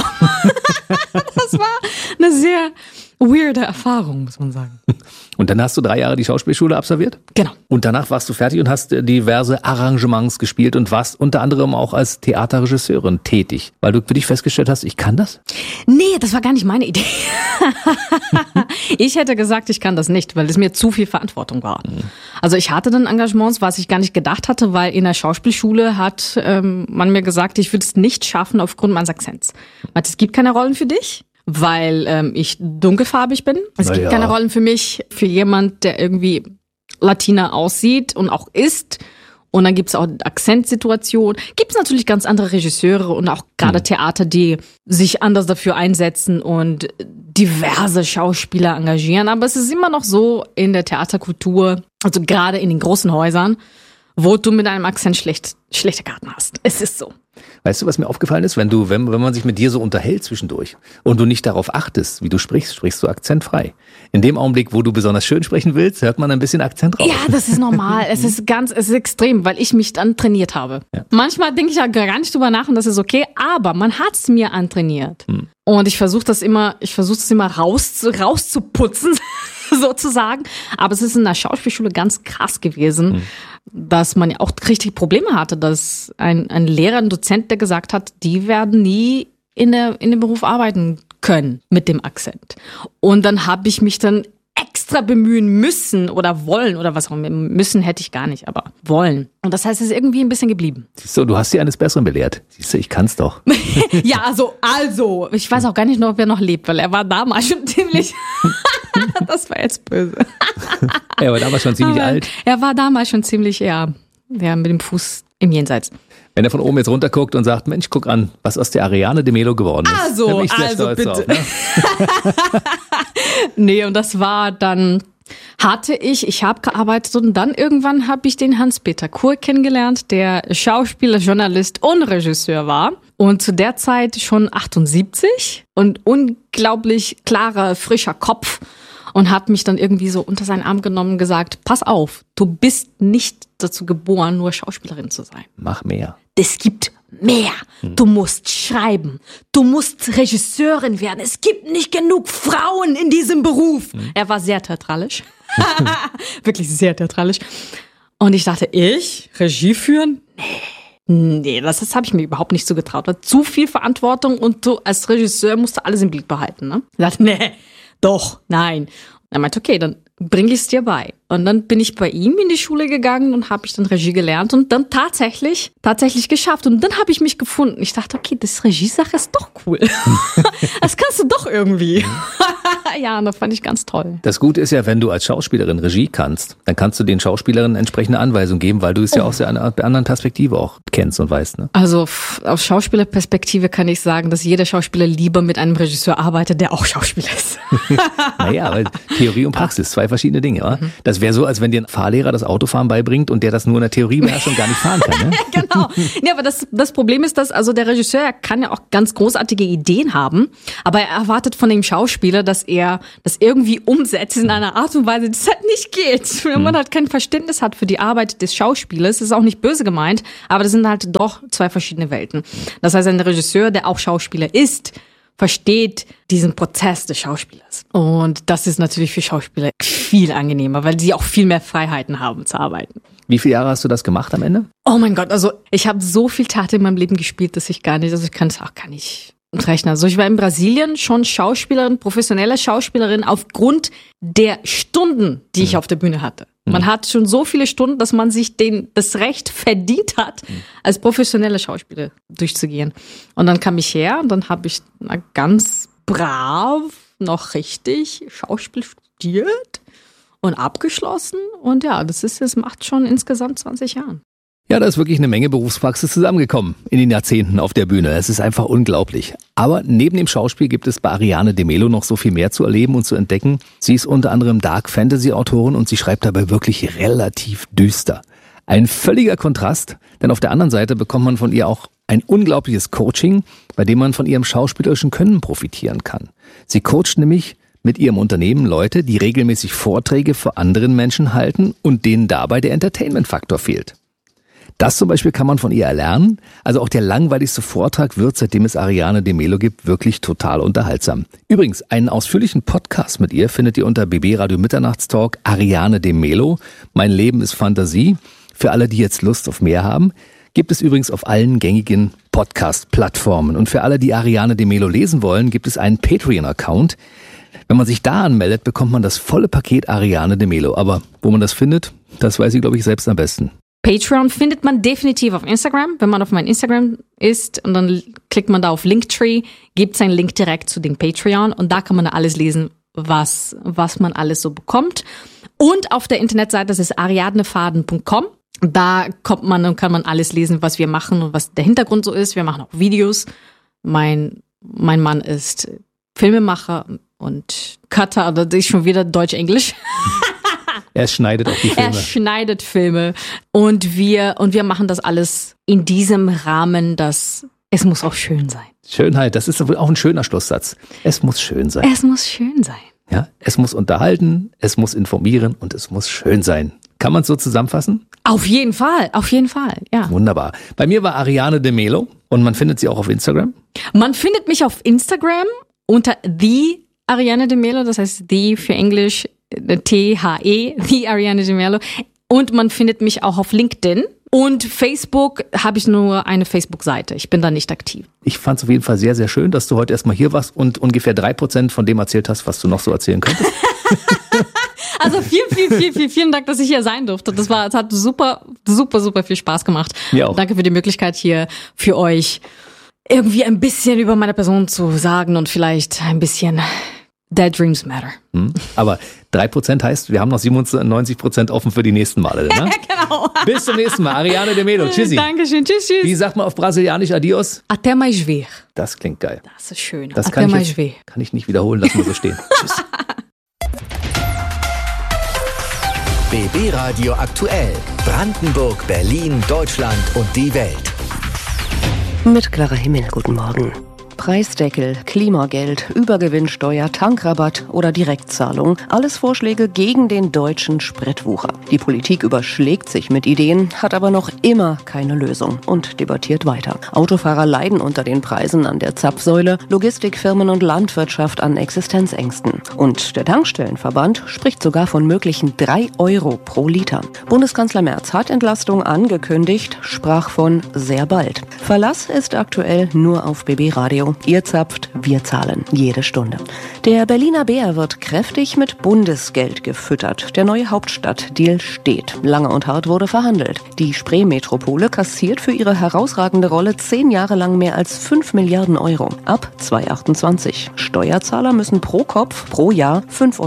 Das war eine sehr weirde Erfahrung, muss man sagen. Und dann hast du 3 Jahre die Schauspielschule absolviert? Genau. Und danach warst du fertig und hast diverse Arrangements gespielt und warst unter anderem auch als Theaterregisseurin tätig, weil du für dich festgestellt hast, ich kann das? Nee, das war gar nicht meine Idee. Ich hätte gesagt, ich kann das nicht, weil es mir zu viel Verantwortung war. Also ich hatte dann Engagements, was ich gar nicht gedacht hatte, weil in der Schauspielschule hat man mir gesagt, ich würde es nicht schaffen aufgrund meines Akzents. Es gibt keine Rollen für dich, weil ich dunkelfarbig bin. Es gibt keine Rollen für mich, für jemand, der irgendwie Latina aussieht und auch ist. Und dann gibt's auch Akzentsituationen. Gibt's natürlich ganz andere Regisseure und auch gerade Theater, die sich anders dafür einsetzen und diverse Schauspieler engagieren. Aber es ist immer noch so in der Theaterkultur, also gerade in den großen Häusern, wo du mit einem Akzent schlechte Karten hast. Es ist so. Weißt du, was mir aufgefallen ist? Wenn man sich mit dir so unterhält zwischendurch und du nicht darauf achtest, wie du sprichst du akzentfrei. In dem Augenblick, wo du besonders schön sprechen willst, hört man ein bisschen Akzent raus. Ja, das ist normal. Es ist extrem, weil ich mich dann trainiert habe. Ja. Manchmal denke ich ja gar nicht drüber nach und das ist okay, aber man hat's mir antrainiert. Und ich versuche das immer rauszuputzen, sozusagen. Aber es ist in der Schauspielschule ganz krass gewesen, dass man ja auch richtig Probleme hatte, dass ein Lehrer, ein Dozent, der gesagt hat, die werden nie in dem Beruf arbeiten können mit dem Akzent. Und dann habe ich mich dann extra bemühen müssen oder wollen oder was auch immer. Müssen hätte ich gar nicht, aber wollen. Und das heißt, es ist irgendwie ein bisschen geblieben. Siehst du, du hast sie eines Besseren belehrt. Siehst du, ich kann's doch. Ja, also, ich weiß auch gar nicht noch, ob er noch lebt, weil er war damals schon ziemlich, das war jetzt böse. Er war damals schon ziemlich alt. Er war damals schon ziemlich, mit dem Fuß im Jenseits. Wenn er von oben jetzt runterguckt und sagt, Mensch, guck an, was aus der Ariane de Melo geworden ist. Also bitte. Drauf, ne? Nee, und das war dann, ich habe gearbeitet und dann irgendwann habe ich den Hans-Peter Kur kennengelernt, der Schauspieler, Journalist und Regisseur war. Und zu der Zeit schon 78 und unglaublich klarer, frischer Kopf. Und hat mich dann irgendwie so unter seinen Arm genommen und gesagt, pass auf, du bist nicht dazu geboren, nur Schauspielerin zu sein. Mach mehr. Es gibt mehr. Du musst schreiben. Du musst Regisseurin werden. Es gibt nicht genug Frauen in diesem Beruf. Er war sehr theatralisch. Wirklich sehr theatralisch. Und ich dachte, Regie führen? Nee, das habe ich mir überhaupt nicht so getraut. Zu viel Verantwortung und du als Regisseur musst du alles im Blick behalten. Ne? Ich dachte, nein. Er meinte, okay, dann bringe ich es dir bei. Und dann bin ich bei ihm in die Schule gegangen und habe ich dann Regie gelernt und dann tatsächlich geschafft. Und dann habe ich mich gefunden. Ich dachte, okay, das Regiesache ist doch cool. Das kannst du doch irgendwie. Ja, und das fand ich ganz toll. Das Gute ist ja, wenn du als Schauspielerin Regie kannst, dann kannst du den Schauspielerinnen entsprechende Anweisungen geben, weil du es ja aus der anderen Perspektive auch kennst und weißt. Ne? Also aus Schauspielerperspektive kann ich sagen, dass jeder Schauspieler lieber mit einem Regisseur arbeitet, der auch Schauspieler ist. Naja, weil Theorie und Praxis, 2 verschiedene Dinge. Oder? Das wäre so, als wenn dir ein Fahrlehrer das Autofahren beibringt und der das nur in der Theorie beherrscht und gar nicht fahren kann. Ne? Genau. Ja, aber das Problem ist, dass also der Regisseur kann ja auch ganz großartige Ideen haben, aber er erwartet von dem Schauspieler, dass er das irgendwie umsetzt in einer Art und Weise, das halt nicht geht. Wenn man halt kein Verständnis hat für die Arbeit des Schauspielers, das ist auch nicht böse gemeint, aber das sind halt doch 2 verschiedene Welten. Das heißt, ein Regisseur, der auch Schauspieler ist, versteht diesen Prozess des Schauspielers. Und das ist natürlich für Schauspieler viel angenehmer, weil sie auch viel mehr Freiheiten haben zu arbeiten. Wie viele Jahre hast du das gemacht am Ende? Oh mein Gott, also ich habe so viel Theater in meinem Leben gespielt, dass ich kann es auch gar nicht rechnen. Also ich war in Brasilien schon Schauspielerin, professionelle Schauspielerin aufgrund der Stunden, die ich auf der Bühne hatte. Man hat schon so viele Stunden, dass man sich das Recht verdient hat, als professionelle Schauspieler durchzugehen. Und dann kam ich her und dann habe ich ganz brav noch richtig Schauspiel studiert und abgeschlossen. Und ja, das macht schon insgesamt 20 Jahren. Ja, da ist wirklich eine Menge Berufspraxis zusammengekommen in den Jahrzehnten auf der Bühne. Es ist einfach unglaublich. Aber neben dem Schauspiel gibt es bei Ariane de Melo noch so viel mehr zu erleben und zu entdecken. Sie ist unter anderem Dark-Fantasy-Autorin und sie schreibt dabei wirklich relativ düster. Ein völliger Kontrast, denn auf der anderen Seite bekommt man von ihr auch ein unglaubliches Coaching, bei dem man von ihrem schauspielerischen Können profitieren kann. Sie coacht nämlich mit ihrem Unternehmen Leute, die regelmäßig Vorträge vor anderen Menschen halten und denen dabei der Entertainment-Faktor fehlt. Das zum Beispiel kann man von ihr erlernen. Also auch der langweiligste Vortrag wird, seitdem es Ariane de Melo gibt, wirklich total unterhaltsam. Übrigens, einen ausführlichen Podcast mit ihr findet ihr unter BB Radio Mitternachtstalk Ariane de Melo. Mein Leben ist Fantasie. Für alle, die jetzt Lust auf mehr haben, gibt es übrigens auf allen gängigen Podcast-Plattformen. Und für alle, die Ariane de Melo lesen wollen, gibt es einen Patreon-Account. Wenn man sich da anmeldet, bekommt man das volle Paket Ariane de Melo. Aber wo man das findet, das weiß ich, glaube ich, selbst am besten. Patreon findet man definitiv auf Instagram. Wenn man auf mein Instagram ist und dann klickt man da auf Linktree, gibt es einen Link direkt zu dem Patreon und da kann man alles lesen, was man alles so bekommt. Und auf der Internetseite, das ist ariadnefaden.com, da kommt man und kann man alles lesen, was wir machen und was der Hintergrund so ist. Wir machen auch Videos. Mein Mann ist Filmemacher und Cutter, das ist schon wieder Deutsch-Englisch. Er schneidet auch die Filme. Er schneidet Filme und wir machen das alles in diesem Rahmen, dass es muss auch schön sein. Schönheit, das ist auch ein schöner Schlusssatz. Es muss schön sein. Es muss schön sein. Ja, es muss unterhalten, es muss informieren und es muss schön sein. Kann man es so zusammenfassen? Auf jeden Fall, ja. Wunderbar. Bei mir war Ariane de Melo und man findet sie auch auf Instagram? Man findet mich auf Instagram unter The Ariane de Melo, das heißt The für Englisch, THE, The Ariane de Melo. Und man findet mich auch auf LinkedIn. Und Facebook habe ich nur eine Facebook-Seite. Ich bin da nicht aktiv. Ich fand es auf jeden Fall sehr, sehr schön, dass du heute erstmal hier warst und ungefähr 3% von dem erzählt hast, was du noch so erzählen könntest. Also vielen Dank, dass ich hier sein durfte. Es hat super viel Spaß gemacht. Mir auch. Danke für die Möglichkeit hier für euch irgendwie ein bisschen über meine Person zu sagen und vielleicht ein bisschen Dead Dreams Matter. Aber 3% heißt, wir haben noch 97% offen für die nächsten Male. Ne? Genau. Bis zum nächsten Mal. Ariane de Melo. Tschüssi. Dankeschön. Tschüss. Wie sagt man auf Brasilianisch Adios? Até mais ver. Das klingt geil. Das ist schön. Das Até mais ver. Kann ich nicht wiederholen. Lass mal so stehen. Tschüss. BB Radio aktuell. Brandenburg, Berlin, Deutschland und die Welt. Mit Clara Himmel, guten Morgen. Preisdeckel, Klimageld, Übergewinnsteuer, Tankrabatt oder Direktzahlung. Alles Vorschläge gegen den deutschen Spritwucher. Die Politik überschlägt sich mit Ideen, hat aber noch immer keine Lösung und debattiert weiter. Autofahrer leiden unter den Preisen an der Zapfsäule, Logistikfirmen und Landwirtschaft an Existenzängsten. Und der Tankstellenverband spricht sogar von möglichen 3 Euro pro Liter. Bundeskanzler Merz hat Entlastung angekündigt, sprach von sehr bald. Verlass ist aktuell nur auf BB Radio. Ihr zapft, wir zahlen. Jede Stunde. Der Berliner Bär wird kräftig mit Bundesgeld gefüttert. Der neue Hauptstadtdeal steht. Lange und hart wurde verhandelt. Die Spree-Metropole kassiert für ihre herausragende Rolle 10 Jahre lang mehr als 5 Milliarden Euro. Ab 2028. Steuerzahler müssen pro Kopf pro Jahr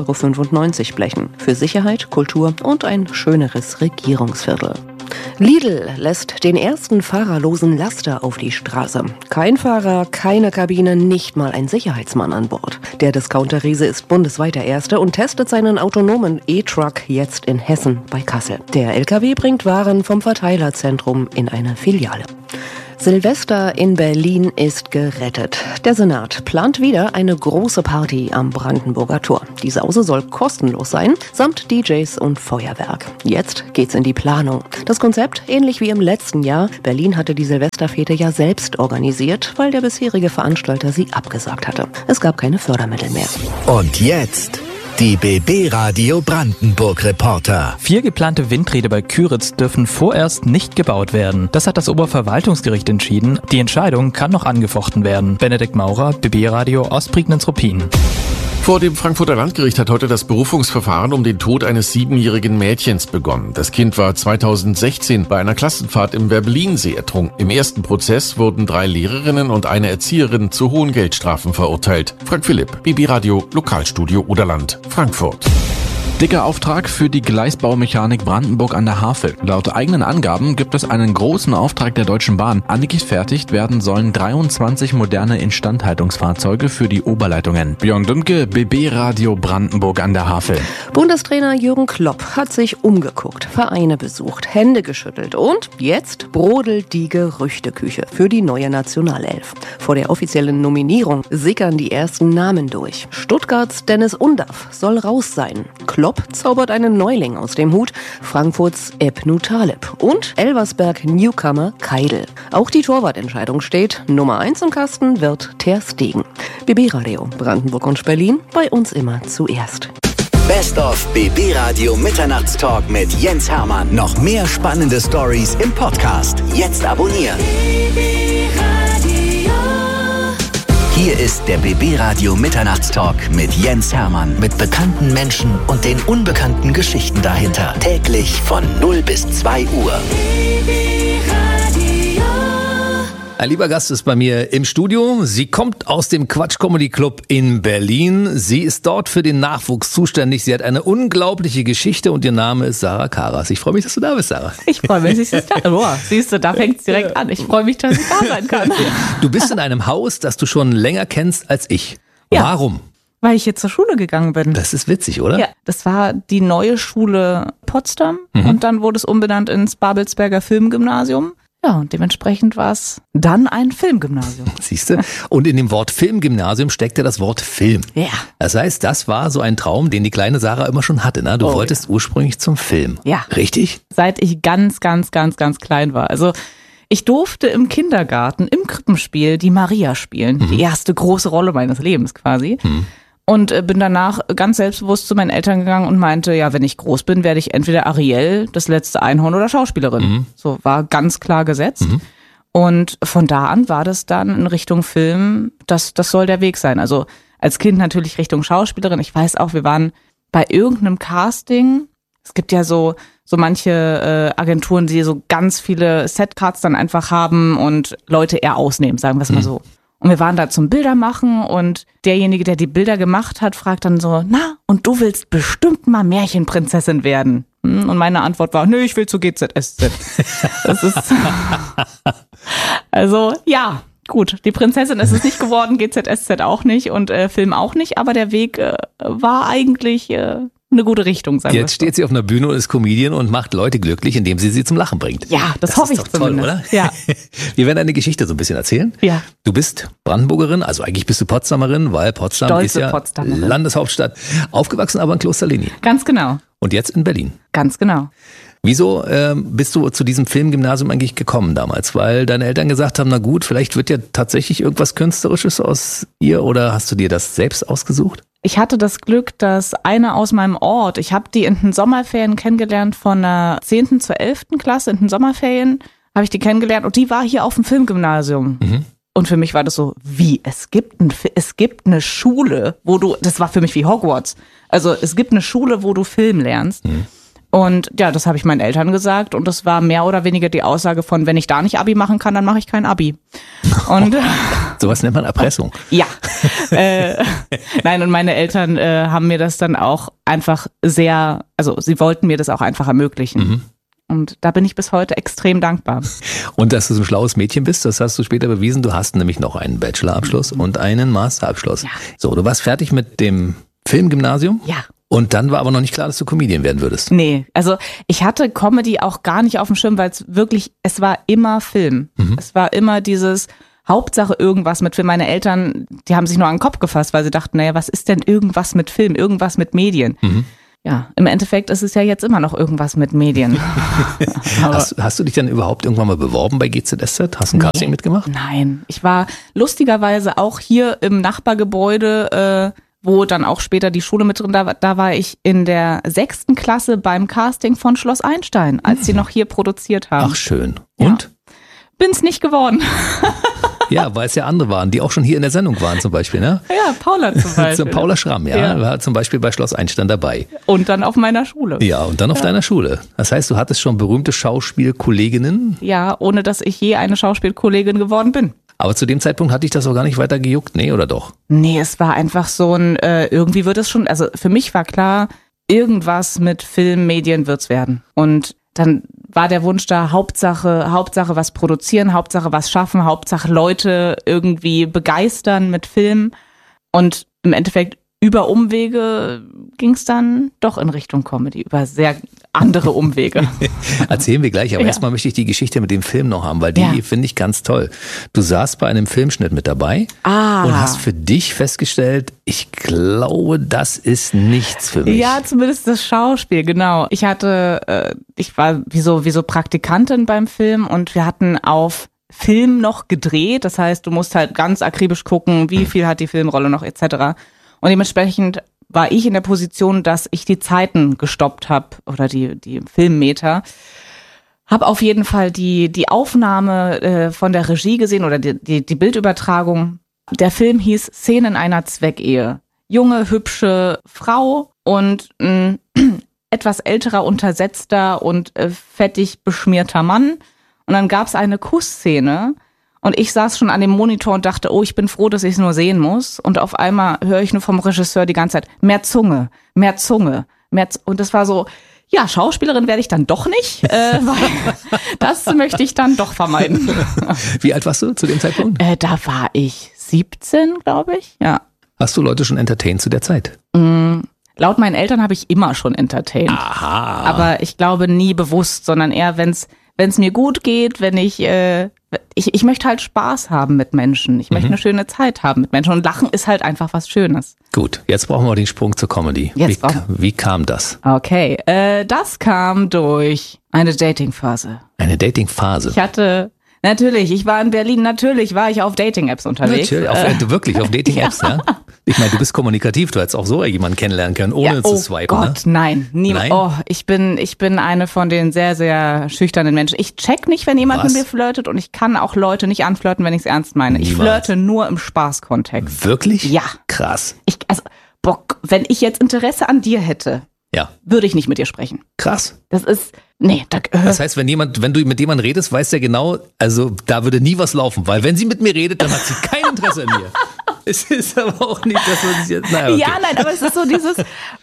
5,95 € blechen. Für Sicherheit, Kultur und ein schöneres Regierungsviertel. Lidl lässt den ersten fahrerlosen Laster auf die Straße. Kein Fahrer, keine Kabine, nicht mal ein Sicherheitsmann an Bord. Der Discounter-Riese ist bundesweit der Erste und testet seinen autonomen E-Truck jetzt in Hessen bei Kassel. Der LKW bringt Waren vom Verteilerzentrum in eine Filiale. Silvester in Berlin ist gerettet. Der Senat plant wieder eine große Party am Brandenburger Tor. Die Sause soll kostenlos sein, samt DJs und Feuerwerk. Jetzt geht's in die Planung. Das Konzept ähnlich wie im letzten Jahr. Berlin hatte die Silvesterfete ja selbst organisiert, weil der bisherige Veranstalter sie abgesagt hatte. Es gab keine Fördermittel mehr. Und jetzt die BB Radio Brandenburg Reporter. 4 geplante Windräder bei Küritz dürfen vorerst nicht gebaut werden. Das hat das Oberverwaltungsgericht entschieden. Die Entscheidung kann noch angefochten werden. Benedikt Maurer, BB Radio aus Prignitz-Ruppin. Vor dem Frankfurter Landgericht hat heute das Berufungsverfahren um den Tod eines 7-jährigen Mädchens begonnen. Das Kind war 2016 bei einer Klassenfahrt im Werbelinsee ertrunken. Im ersten Prozess wurden 3 Lehrerinnen und eine Erzieherin zu hohen Geldstrafen verurteilt. Frank Philipp, BB Radio, Lokalstudio Oderland, Frankfurt. Dicker Auftrag für die Gleisbaumechanik Brandenburg an der Havel. Laut eigenen Angaben gibt es einen großen Auftrag der Deutschen Bahn. Angefertigt werden sollen 23 moderne Instandhaltungsfahrzeuge für die Oberleitungen. Björn Dümke, BB Radio Brandenburg an der Havel. Bundestrainer Jürgen Klopp hat sich umgeguckt, Vereine besucht, Hände geschüttelt und jetzt brodelt die Gerüchteküche für die neue Nationalelf. Vor der offiziellen Nominierung sickern die ersten Namen durch. Stuttgarts Dennis Undaff soll raus sein. Klopp zaubert einen Neuling aus dem Hut, Frankfurts Ebnu Taleb und Elversberg Newcomer Keidel. Auch die Torwartentscheidung steht. Nummer 1 im Kasten wird Ter Stegen. BB Radio Brandenburg und Berlin, bei uns immer zuerst. Best of BB Radio Mitternachtstalk mit Jens Hermann. Noch mehr spannende Stories im Podcast. Jetzt abonnieren. Hier ist der BB Radio Mitternachtstalk mit Jens Hermann. Mit bekannten Menschen und den unbekannten Geschichten dahinter. Täglich von 0 bis 2 Uhr. Ein lieber Gast ist bei mir im Studio. Sie kommt aus dem Quatsch Comedy Club in Berlin. Sie ist dort für den Nachwuchs zuständig. Sie hat eine unglaubliche Geschichte und ihr Name ist Sarah Karas. Ich freue mich, dass du da bist, Sarah. Ich freue mich, dass ich da bin. Siehst du, da fängt es direkt an. Ich freue mich, dass ich da sein kann. Du bist in einem Haus, das du schon länger kennst als ich. Ja. Warum? Weil ich jetzt zur Schule gegangen bin. Das ist witzig, oder? Ja, das war die neue Schule Potsdam und dann wurde es umbenannt ins Babelsberger Filmgymnasium. Ja, und dementsprechend war es dann ein Filmgymnasium. Siehst du? Und in dem Wort Filmgymnasium steckt ja das Wort Film. Ja. Das heißt, das war so ein Traum, den die kleine Sarah immer schon hatte. Ne? Du wolltest ursprünglich zum Film. Ja. Richtig? Seit ich ganz klein war. Also ich durfte im Kindergarten, im Krippenspiel die Maria spielen. Die erste große Rolle meines Lebens quasi. Und bin danach ganz selbstbewusst zu meinen Eltern gegangen und meinte, ja, wenn ich groß bin, werde ich entweder Ariel, das letzte Einhorn oder Schauspielerin. So war ganz klar gesetzt. Und von da an war das dann in Richtung Film, das soll der Weg sein. Also als Kind natürlich Richtung Schauspielerin. Ich weiß auch, wir waren bei irgendeinem Casting. Es gibt ja so manche Agenturen, die so ganz viele Setcards dann einfach haben und Leute eher ausnehmen, sagen wir es mal so. Und wir waren da zum Bildermachen und derjenige, der die Bilder gemacht hat, fragt dann so, na, und du willst bestimmt mal Märchenprinzessin werden? Und meine Antwort war, nö, ich will zu GZSZ. Das ist, also, ja, gut, die Prinzessin ist es nicht geworden, GZSZ auch nicht und Film auch nicht, aber der Weg war eigentlich eine gute Richtung, sagen wir. Jetzt steht sie auf einer Bühne und ist Comedian und macht Leute glücklich, indem sie zum Lachen bringt. Ja, das hoffe ich zumindest. Toll, oder? Ja. Wir werden deine Geschichte so ein bisschen erzählen. Ja. Du bist Brandenburgerin, also eigentlich bist du Potsdamerin, weil Potsdam Stolze ist ja Potsdamerin. Landeshauptstadt. Aufgewachsen aber in Klosterlini. Ganz genau. Und jetzt in Berlin. Ganz genau. Wieso bist du zu diesem Filmgymnasium eigentlich gekommen damals? Weil deine Eltern gesagt haben, na gut, vielleicht wird ja tatsächlich irgendwas Künstlerisches aus ihr oder hast du dir das selbst ausgesucht? Ich hatte das Glück, dass eine aus meinem Ort, ich habe die in den Sommerferien kennengelernt von der 10. zur 11. Klasse in den Sommerferien, habe ich die kennengelernt und die war hier auf dem Filmgymnasium. Mhm. Und für mich war das so, es gibt eine Schule, das war für mich wie Hogwarts. Also es gibt eine Schule, wo du Film lernst. Mhm. Und ja, das habe ich meinen Eltern gesagt und das war mehr oder weniger die Aussage von, wenn ich da nicht Abi machen kann, dann mache ich kein Abi. Und sowas nennt man Erpressung. Ja. Nein, und meine Eltern haben mir das dann auch einfach sie wollten mir das auch einfach ermöglichen. Mhm. Und da bin ich bis heute extrem dankbar. Und dass du so ein schlaues Mädchen bist, das hast du später bewiesen. Du hast nämlich noch einen Bachelorabschluss und einen Masterabschluss. Ja. So, du warst fertig mit dem Filmgymnasium? Ja. Und dann war aber noch nicht klar, dass du Comedian werden würdest. Nee, also ich hatte Comedy auch gar nicht auf dem Schirm, weil es war immer Film. Mhm. Es war immer dieses Hauptsache irgendwas mit Film. Meine Eltern, die haben sich nur an den Kopf gefasst, weil sie dachten, naja, was ist denn irgendwas mit Film, irgendwas mit Medien? Mhm. Ja, im Endeffekt ist es ja jetzt immer noch irgendwas mit Medien. Hast du dich dann überhaupt irgendwann mal beworben bei GZSZ? Hast du ein Casting mitgemacht? Nein, ich war lustigerweise auch hier im Nachbargebäude, wo dann auch später die Schule mit drin, da war ich in der 6. Klasse beim Casting von Schloss Einstein, als sie noch hier produziert haben. Ach schön. Und? Ja. Bin's nicht geworden. Ja, weil es ja andere waren, die auch schon hier in der Sendung waren zum Beispiel, ne? Ja, Paula zum Beispiel. Paula Schramm, ja, war zum Beispiel bei Schloss Einstein dabei. Und dann auf meiner Schule. Ja, und dann auf deiner Schule. Das heißt, du hattest schon berühmte Schauspielkolleginnen? Ja, ohne dass ich je eine Schauspielkollegin geworden bin. Aber zu dem Zeitpunkt hatte ich das auch gar nicht weiter gejuckt, nee, oder doch? Nee, es war einfach so ein, irgendwie wird es schon, also für mich war klar, irgendwas mit Film, Medien wird's werden. Und dann war der Wunsch da, Hauptsache was produzieren, Hauptsache was schaffen, Hauptsache Leute irgendwie begeistern mit Film. Und im Endeffekt über Umwege ging es dann doch in Richtung Comedy, über sehr andere Umwege. Erzählen wir gleich, aber erstmal möchte ich die Geschichte mit dem Film noch haben, weil die finde ich ganz toll. Du saßt bei einem Filmschnitt mit dabei und hast für dich festgestellt, ich glaube, das ist nichts für mich. Ja, zumindest das Schauspiel, genau. Ich war wie so Praktikantin beim Film und wir hatten auf Film noch gedreht. Das heißt, du musst halt ganz akribisch gucken, wie viel hat die Filmrolle noch etc. Und dementsprechend war ich in der Position, dass ich die Zeiten gestoppt habe oder die Filmmeter. Habe auf jeden Fall die Aufnahme von der Regie gesehen oder die Bildübertragung. Der Film hieß Szenen einer Zweckehe. Junge, hübsche Frau und ein etwas älterer, untersetzter und fettig beschmierter Mann. Und dann gab es eine Kussszene. Und ich saß schon an dem Monitor und dachte, oh, ich bin froh, dass ich es nur sehen muss. Und auf einmal höre ich nur vom Regisseur die ganze Zeit, mehr Zunge, mehr Zunge, und das war so, ja, Schauspielerin werde ich dann doch nicht, weil das möchte ich dann doch vermeiden. Wie alt warst du zu dem Zeitpunkt? Da war ich 17, glaube ich, ja. Hast du Leute schon entertained zu der Zeit? Laut meinen Eltern habe ich immer schon entertained. Aha. Aber ich glaube nie bewusst, sondern eher, wenn es mir gut geht, wenn ich möchte halt Spaß haben mit Menschen. Ich möchte eine schöne Zeit haben mit Menschen. Und Lachen ist halt einfach was Schönes. Gut, jetzt brauchen wir den Sprung zur Comedy. Wie kam das? Okay, das kam durch eine Dating-Phase. Eine Dating-Phase? Ich war in Berlin, natürlich war ich auf Dating-Apps unterwegs. Natürlich, wirklich auf Dating-Apps, ja? Ich meine, du bist kommunikativ, du hättest auch so jemanden kennenlernen können, ohne zu swipen. Oh Gott, ne? Nein, niemand. Oh, ich bin eine von den sehr, sehr schüchternen Menschen. Ich check nicht, wenn jemand mit mir flirtet und ich kann auch Leute nicht anflirten, wenn ich es ernst meine. Niemals. Ich flirte nur im Spaßkontext. Wirklich? Ja. Krass. Wenn ich jetzt Interesse an dir hätte, würde ich nicht mit dir sprechen. Krass. Das ist, Das heißt, wenn du mit jemandem redest, weiß der genau, also da würde nie was laufen, weil wenn sie mit mir redet, dann hat sie kein Interesse an mir. Es ist aber auch nicht, dass man sich jetzt, okay. Ja, nein, aber es ist so dieses,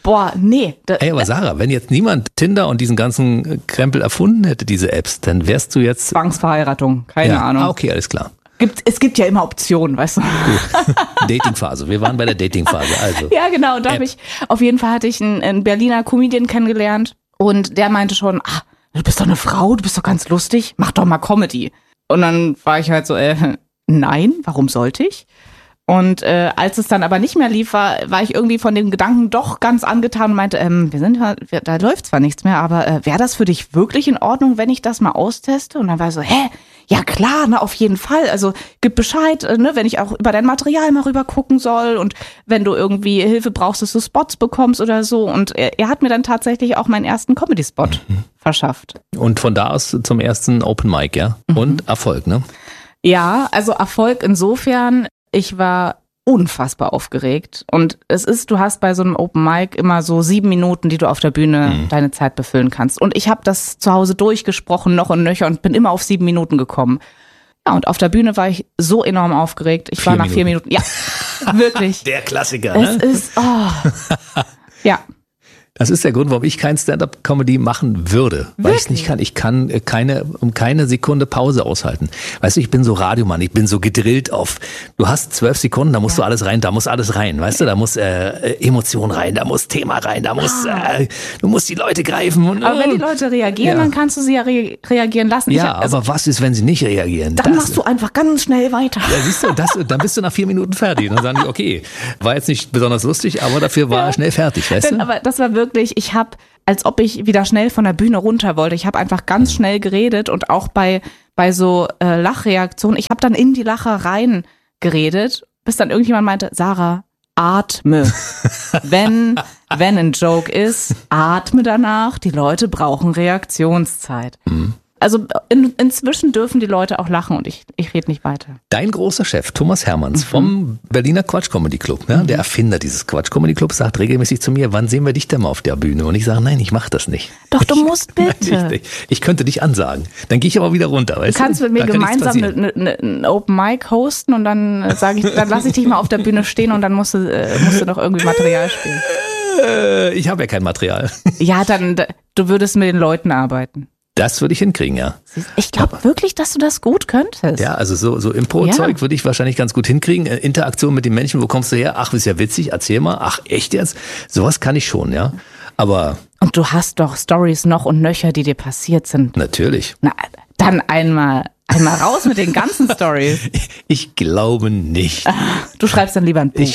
Ey, aber Sarah, wenn jetzt niemand Tinder und diesen ganzen Krempel erfunden hätte, diese Apps, dann wärst du jetzt... Zwangsverheiratung, keine Ahnung. Okay, alles klar. Es gibt ja immer Optionen, weißt du. Gut. Datingphase. Wir waren bei der Datingphase. Also. Ja, genau. Und da hatte ich einen Berliner Comedian kennengelernt und der meinte schon, du bist doch eine Frau, du bist doch ganz lustig, mach doch mal Comedy. Und dann war ich halt so, nein, warum sollte ich? Und als es dann aber nicht mehr lief, war ich irgendwie von den Gedanken doch ganz angetan und meinte, da läuft zwar nichts mehr, aber wäre das für dich wirklich in Ordnung, wenn ich das mal austeste? Und dann war ich so, Ja klar, auf jeden Fall. Also gib Bescheid, wenn ich auch über dein Material mal rüber gucken soll und wenn du irgendwie Hilfe brauchst, dass du Spots bekommst oder so. Und er hat mir dann tatsächlich auch meinen ersten Comedy-Spot verschafft. Und von da aus zum ersten Open Mic, ja? Und Erfolg, ne? Ja, also Erfolg insofern, ich war unfassbar aufgeregt. Und du hast bei so einem Open Mic immer so 7 Minuten, die du auf der Bühne deine Zeit befüllen kannst. Und ich habe das zu Hause durchgesprochen, noch und nöcher, und bin immer auf 7 Minuten gekommen. Ja, und auf der Bühne war ich so enorm aufgeregt. Ich war nach 4 Minuten. Ja, wirklich. Der Klassiker, ne? Es ist, ja. Das ist der Grund, warum ich kein Stand-up-Comedy machen würde. Weil ich es nicht kann. Ich kann keine Sekunde Pause aushalten. Weißt du, ich bin so Radiomann, ich bin so gedrillt auf, du hast 12 Sekunden, da musst du alles rein, da muss alles rein. Weißt du, da muss Emotion rein, da muss Thema rein, da muss, du musst die Leute greifen. Und, aber wenn die Leute reagieren, dann kannst du sie ja reagieren lassen. Ja, aber was ist, wenn sie nicht reagieren? Dann machst du einfach ganz schnell weiter. Ja, siehst du, dann bist du nach 4 Minuten fertig. Und dann sagen die, okay, war jetzt nicht besonders lustig, aber dafür war er schnell fertig, weißt du? Aber das war wirklich, ich habe, als ob ich wieder schnell von der Bühne runter wollte, ich habe einfach ganz schnell geredet und auch bei so Lachreaktionen, ich habe dann in die Lacher rein geredet, bis dann irgendjemand meinte, Sarah, atme. Wenn ein Joke ist, atme danach, die Leute brauchen Reaktionszeit. Also inzwischen dürfen die Leute auch lachen und ich rede nicht weiter. Dein großer Chef, Thomas Hermanns vom Berliner Quatsch Comedy Club, ja, der Erfinder dieses Quatsch Comedy Clubs, sagt regelmäßig zu mir, wann sehen wir dich denn mal auf der Bühne? Und ich sage, nein, ich mache das nicht. Doch, du musst bitte. Ich könnte dich ansagen. Dann gehe ich aber wieder runter. Weißt du kannst mit mir gemeinsam ein Open Mic hosten und dann dann lasse ich dich mal auf der Bühne stehen und dann musst du noch irgendwie Material spielen. Ich habe ja kein Material. Ja, dann du würdest mit den Leuten arbeiten. Das würde ich hinkriegen, ja. Ich glaube wirklich, dass du das gut könntest. Ja, also so Impro-Zeug würde ich wahrscheinlich ganz gut hinkriegen. Interaktion mit den Menschen, wo kommst du her? Ach, ist ja witzig, erzähl mal. Ach, echt jetzt? Sowas kann ich schon, ja. Aber... Und du hast doch Storys noch und nöcher, die dir passiert sind. Natürlich. Na, dann einmal raus mit den ganzen Storys. Ich glaube nicht. Du schreibst dann lieber ein Buch.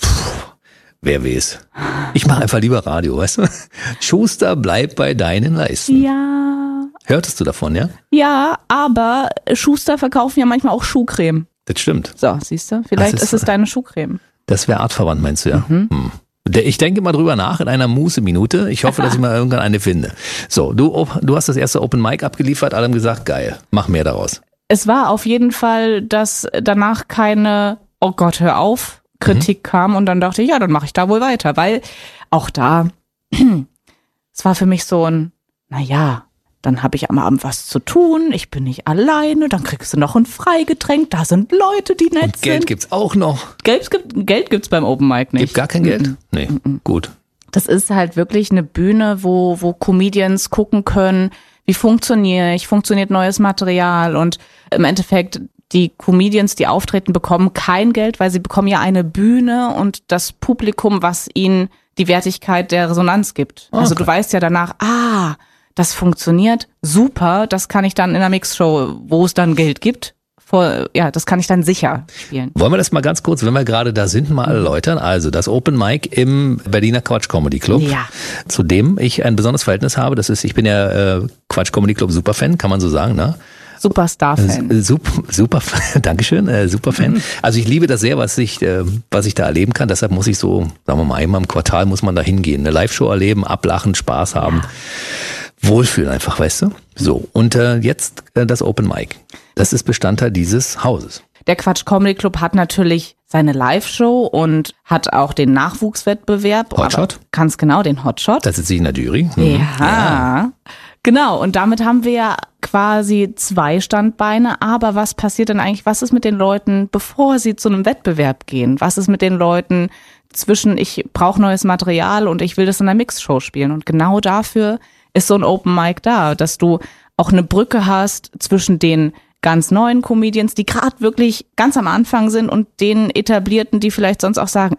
Wer weiß. Ich mache einfach lieber Radio, weißt du? Schuster, bleib bei deinen Leisten. Ja. Hörtest du davon, ja? Ja, aber Schuster verkaufen ja manchmal auch Schuhcreme. Das stimmt. So, siehst du? Vielleicht ist es deine Schuhcreme. Das wäre artverwandt, meinst du, ja? Ich denke mal drüber nach in einer Muße-Minute. Ich hoffe, dass ich mal irgendwann eine finde. So, du hast das erste Open Mic abgeliefert, alle haben gesagt, geil, mach mehr daraus. Es war auf jeden Fall, dass danach keine, oh Gott, hör auf, Kritik kam und dann dachte ich, ja, dann mache ich da wohl weiter, weil auch da, es war für mich so ein, naja, dann habe ich am Abend was zu tun, ich bin nicht alleine, dann kriegst du noch ein Freigetränk, da sind Leute, die nett sind. Geld gibt's auch noch. Geld gibt's beim Open Mic nicht. Gibt gar kein Geld? Nee, gut. Das ist halt wirklich eine Bühne, wo Comedians gucken können, wie funktioniert neues Material und im Endeffekt die Comedians, die auftreten, bekommen kein Geld, weil sie bekommen ja eine Bühne und das Publikum, was ihnen die Wertigkeit der Resonanz gibt. Okay. Also du weißt ja danach, das funktioniert, super, das kann ich dann in einer Mixshow, wo es dann Geld gibt, das kann ich dann sicher spielen. Wollen wir das mal ganz kurz, wenn wir gerade da sind, mal erläutern? Also das Open Mic im Berliner Quatsch Comedy Club, zu dem ich ein besonderes Verhältnis habe. Ich bin ja Quatsch Comedy Club Superfan, kann man so sagen, ne? Superstar-Fan. Super, Dankeschön, Superfan. Also ich liebe das sehr, was ich da erleben kann. Deshalb muss ich so, sagen wir mal, einmal im Quartal muss man da hingehen. Eine Live-Show erleben, ablachen, Spaß haben. Wohlfühlen einfach, weißt du? So, und jetzt das Open Mic. Das ist Bestandteil dieses Hauses. Der Quatsch Comedy Club hat natürlich seine Live-Show und hat auch den Nachwuchswettbewerb. Hotshot? Ganz genau, den Hotshot. Da sitze ich in der Jury. Ja, genau. Und damit haben wir ja quasi 2 Standbeine. Aber was passiert denn eigentlich? Was ist mit den Leuten, bevor sie zu einem Wettbewerb gehen? Was ist mit den Leuten zwischen, ich brauche neues Material und ich will das in einer Mixshow spielen? Und genau dafür ist so ein Open Mic da, dass du auch eine Brücke hast zwischen den ganz neuen Comedians, die gerade wirklich ganz am Anfang sind und den Etablierten, die vielleicht sonst auch sagen,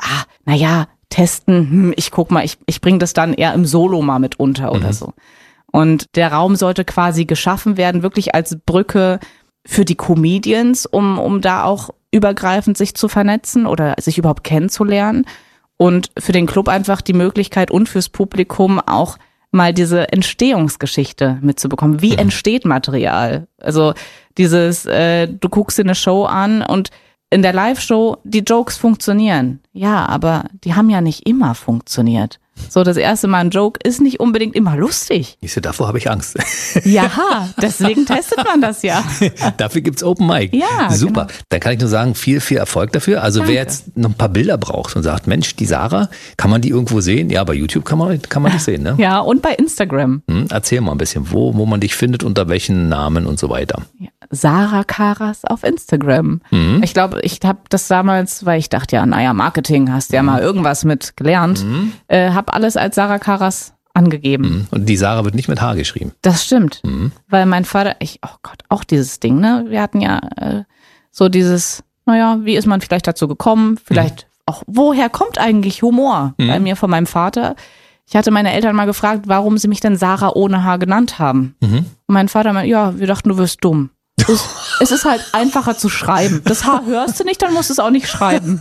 testen, ich guck mal, ich bringe das dann eher im Solo mal mit unter oder so. Und der Raum sollte quasi geschaffen werden, wirklich als Brücke für die Comedians, um da auch übergreifend sich zu vernetzen oder sich überhaupt kennenzulernen und für den Club einfach die Möglichkeit und fürs Publikum auch mal diese Entstehungsgeschichte mitzubekommen. Wie entsteht Material? Also Dieses, du guckst dir eine Show an und in der Live-Show, die Jokes funktionieren. Ja, aber die haben ja nicht immer funktioniert. So, das erste Mal ein Joke ist nicht unbedingt immer lustig. Davor habe ich Angst. Ja, deswegen testet man das ja. Dafür gibt's Open Mic. Ja, super. Genau. Dann kann ich nur sagen, viel Erfolg dafür. Also Danke. wer jetzt noch ein paar Bilder braucht und sagt, Mensch, die Sarah, kann man die irgendwo sehen? Ja, bei YouTube kann man die sehen, ne? Ja, und bei Instagram. Erzähl mal ein bisschen, wo man dich findet, unter welchen Namen und so weiter. Ja, Sarah Karas auf Instagram. Ich glaube, ich habe das damals, weil ich dachte, ja, naja, Marketing, hast ja mal irgendwas mit gelernt, habe alles als Sarah Karas angegeben. Und die Sarah wird nicht mit H geschrieben. Das stimmt, weil mein Vater, auch dieses Ding, ne, wir hatten ja so dieses, naja, wie ist man vielleicht dazu gekommen, vielleicht auch, woher kommt eigentlich Humor bei mir von meinem Vater? Ich hatte meine Eltern mal gefragt, warum sie mich denn Sarah ohne H genannt haben. Und mein Vater meinte, ja, wir dachten, du wirst dumm. Es ist halt einfacher zu schreiben. Das H hörst du nicht, dann musst du es auch nicht schreiben.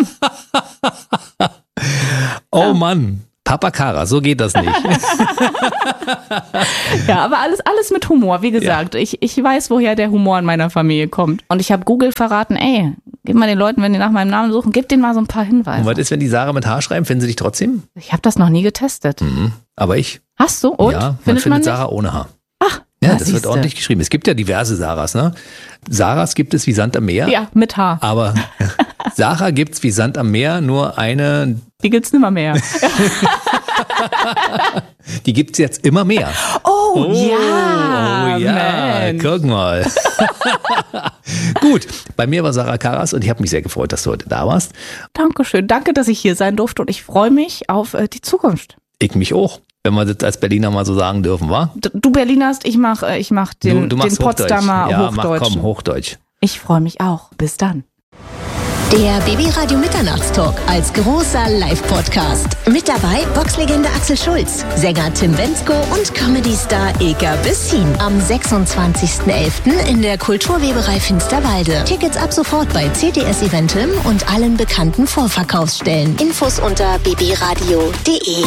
Oh Mann, Papa Kara, so geht das nicht. Ja, aber alles mit Humor, wie gesagt. Ja. Ich weiß, woher der Humor in meiner Familie kommt. Und ich habe Google verraten, gib mal den Leuten, wenn die nach meinem Namen suchen, gib denen mal so ein paar Hinweise. Und was ist, wenn die Sarah mit H schreiben, finden sie dich trotzdem? Ich habe das noch nie getestet. Aber ich. Hast du? Und? Ja, man findet Sarah ohne H. Ach, ja, das wird ordentlich geschrieben. Es gibt ja diverse Sarahs, ne? Sarahs gibt es wie Sand am Meer. Ja, mit H. Aber Sarah gibt's wie Sand am Meer, nur eine. Die gibt's nimmer mehr. Die gibt's jetzt immer mehr. Oh ja, Mensch. Guck mal. Gut, bei mir war Sarah Karas und ich habe mich sehr gefreut, dass du heute da warst. Dankeschön, danke, dass ich hier sein durfte und ich freue mich auf die Zukunft. Ich mich auch. Wenn wir das als Berliner mal so sagen dürfen, wa? Du Berlinerst, ich mach den Potsdamer Hochdeutsch. Hochdeutsch. Ja, komm, Hochdeutsch. Ich freue mich auch. Bis dann. Der BB-Radio Mitternachtstalk als großer Live-Podcast. Mit dabei Boxlegende Axel Schulz, Sänger Tim Bendzko und Comedy-Star Ilka Bessin. Am 26.11. in der Kulturweberei Finsterwalde. Tickets ab sofort bei CTS Eventim und allen bekannten Vorverkaufsstellen. Infos unter bbradio.de.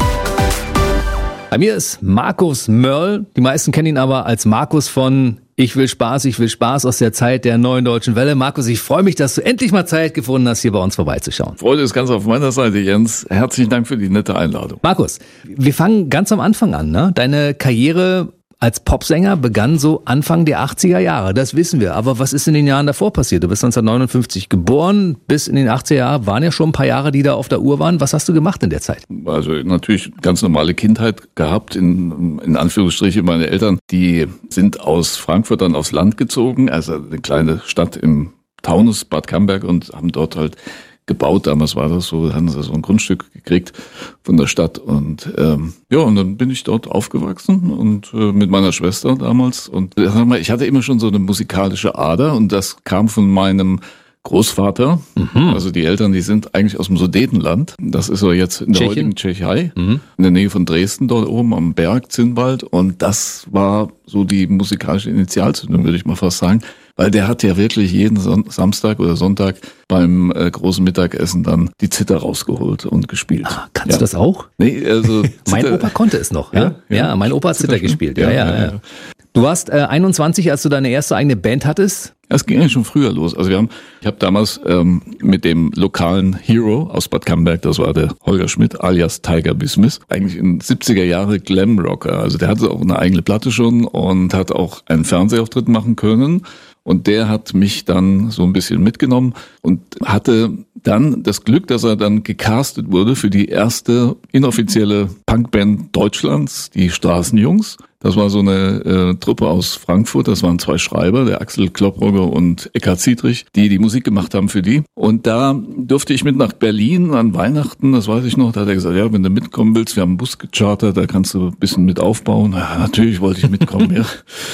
Bei mir ist Markus Mörl. Die meisten kennen ihn aber als Markus von Ich will Spaß aus der Zeit der Neuen Deutschen Welle. Markus, ich freue mich, dass du endlich mal Zeit gefunden hast, hier bei uns vorbeizuschauen. Freude ist ganz auf meiner Seite, Jens. Herzlichen Dank für die nette Einladung. Markus, wir fangen ganz am Anfang an, ne? Deine Karriere als Popsänger begann so Anfang der 80er Jahre, das wissen wir. Aber was ist in den Jahren davor passiert? Du bist 1959 geboren, bis in den 80er Jahren waren ja schon ein paar Jahre, die da auf der Uhr waren. Was hast du gemacht in der Zeit? Also natürlich ganz normale Kindheit gehabt, in Anführungsstrichen. Meine Eltern, die sind aus Frankfurt dann aufs Land gezogen, also eine kleine Stadt im Taunus, Bad Camberg, und haben dort halt gebaut. Damals war das so, hatten sie so ein Grundstück gekriegt von der Stadt und und dann bin ich dort aufgewachsen und mit meiner Schwester damals und ich hatte immer schon so eine musikalische Ader und das kam von meinem Großvater. Also die Eltern, die sind eigentlich aus dem Sudetenland. Das ist so jetzt in der heutigen Tschechei, in der Nähe von Dresden, dort oben am Berg, Zinnwald, und das war so die musikalische Initialzündung, würde ich mal fast sagen. Weil der hat ja wirklich jeden Samstag oder Sonntag beim großen Mittagessen dann die Zither rausgeholt und gespielt. Ah, kannst du das auch? Nee, also mein Opa konnte es noch. Ja, mein Opa hat Zither gespielt. Ja. Du warst 21, als du deine erste eigene Band hattest. Das ging eigentlich schon früher los. Also ich habe damals mit dem lokalen Hero aus Bad Camberg, das war der Holger Schmidt alias Tiger B. Smith, eigentlich in 70er Jahre Glamrocker. Also der hatte auch eine eigene Platte schon und hat auch einen Fernsehauftritt machen können. Und der hat mich dann so ein bisschen mitgenommen und hatte dann das Glück, dass er dann gecastet wurde für die erste inoffizielle Punkband Deutschlands, die Straßenjungs. Das war so eine Truppe aus Frankfurt, das waren zwei Schreiber, der Axel Klopprogge und Eckhard Ziedrich, die Musik gemacht haben für die. Und da durfte ich mit nach Berlin an Weihnachten, das weiß ich noch, da hat er gesagt, ja, wenn du mitkommen willst, wir haben einen Bus gechartert, da kannst du ein bisschen mit aufbauen. Ja, natürlich wollte ich mitkommen,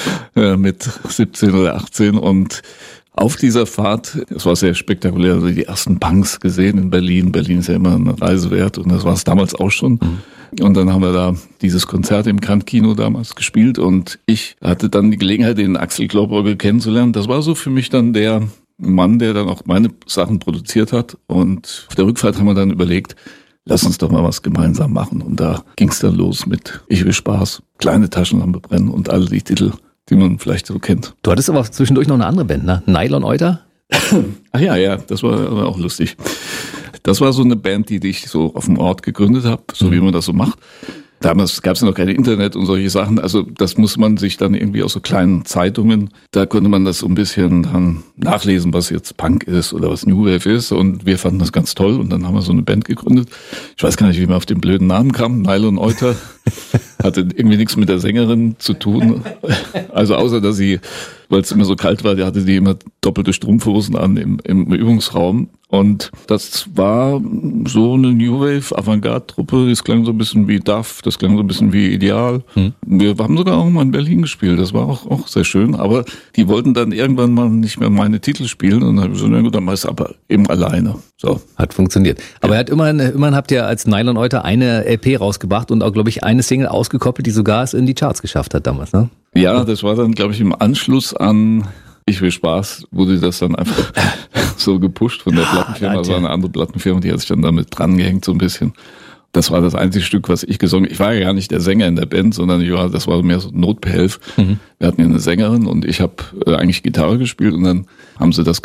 ja, mit 17 oder 18 und auf dieser Fahrt, es war sehr spektakulär, also die ersten Punks gesehen in Berlin. Berlin ist ja immer eine Reise wert und das war es damals auch schon. Und dann haben wir da dieses Konzert im Kant-Kino damals gespielt und ich hatte dann die Gelegenheit, den Axel Klopprogge kennenzulernen. Das war so für mich dann der Mann, der dann auch meine Sachen produziert hat. Und auf der Rückfahrt haben wir dann überlegt, lass uns doch mal was gemeinsam machen. Und da ging es dann los mit Ich will Spaß, kleine Taschenlampe brennen und alle die Titel die man vielleicht so kennt. Du hattest aber zwischendurch noch eine andere Band, ne? Nylon Euter? Ach ja, das war aber auch lustig. Das war so eine Band, die ich so auf dem Ort gegründet habe, so wie man das so macht. Damals gab es ja noch kein Internet und solche Sachen, also das muss man sich dann irgendwie aus so kleinen Zeitungen, da konnte man das so ein bisschen dann nachlesen, was jetzt Punk ist oder was New Wave ist, und wir fanden das ganz toll und dann haben wir so eine Band gegründet. Ich weiß gar nicht, wie man auf den blöden Namen kam, Nylon Euter, hatte irgendwie nichts mit der Sängerin zu tun, also außer, dass sie, weil es immer so kalt war, hatte die immer doppelte Strumpfhosen an im Übungsraum. Und das war so eine New Wave Avantgarde-Truppe, das klang so ein bisschen wie Duff, das klang so ein bisschen wie Ideal. Wir haben sogar auch mal in Berlin gespielt, das war auch sehr schön, aber die wollten dann irgendwann mal nicht mehr meine Titel spielen und dann habe ich so, na gut, dann mach ich's aber eben alleine. So. Hat funktioniert. Aber er hat immerhin habt ihr als Nylon Euter eine LP rausgebracht und auch, glaube ich, eine Single ausgekoppelt, die sogar es in die Charts geschafft hat damals, ne? Ja, das war dann, glaube ich, im Anschluss an Ich will Spaß, wurde das dann einfach so gepusht von der Plattenfirma. Das war eine andere Plattenfirma, die hat sich dann damit drangehängt so ein bisschen. Das war das einzige Stück, was ich gesungen habe. Ich war ja gar nicht der Sänger in der Band, sondern das war mehr so Notbehelf. Wir hatten ja eine Sängerin und ich habe eigentlich Gitarre gespielt und dann haben sie das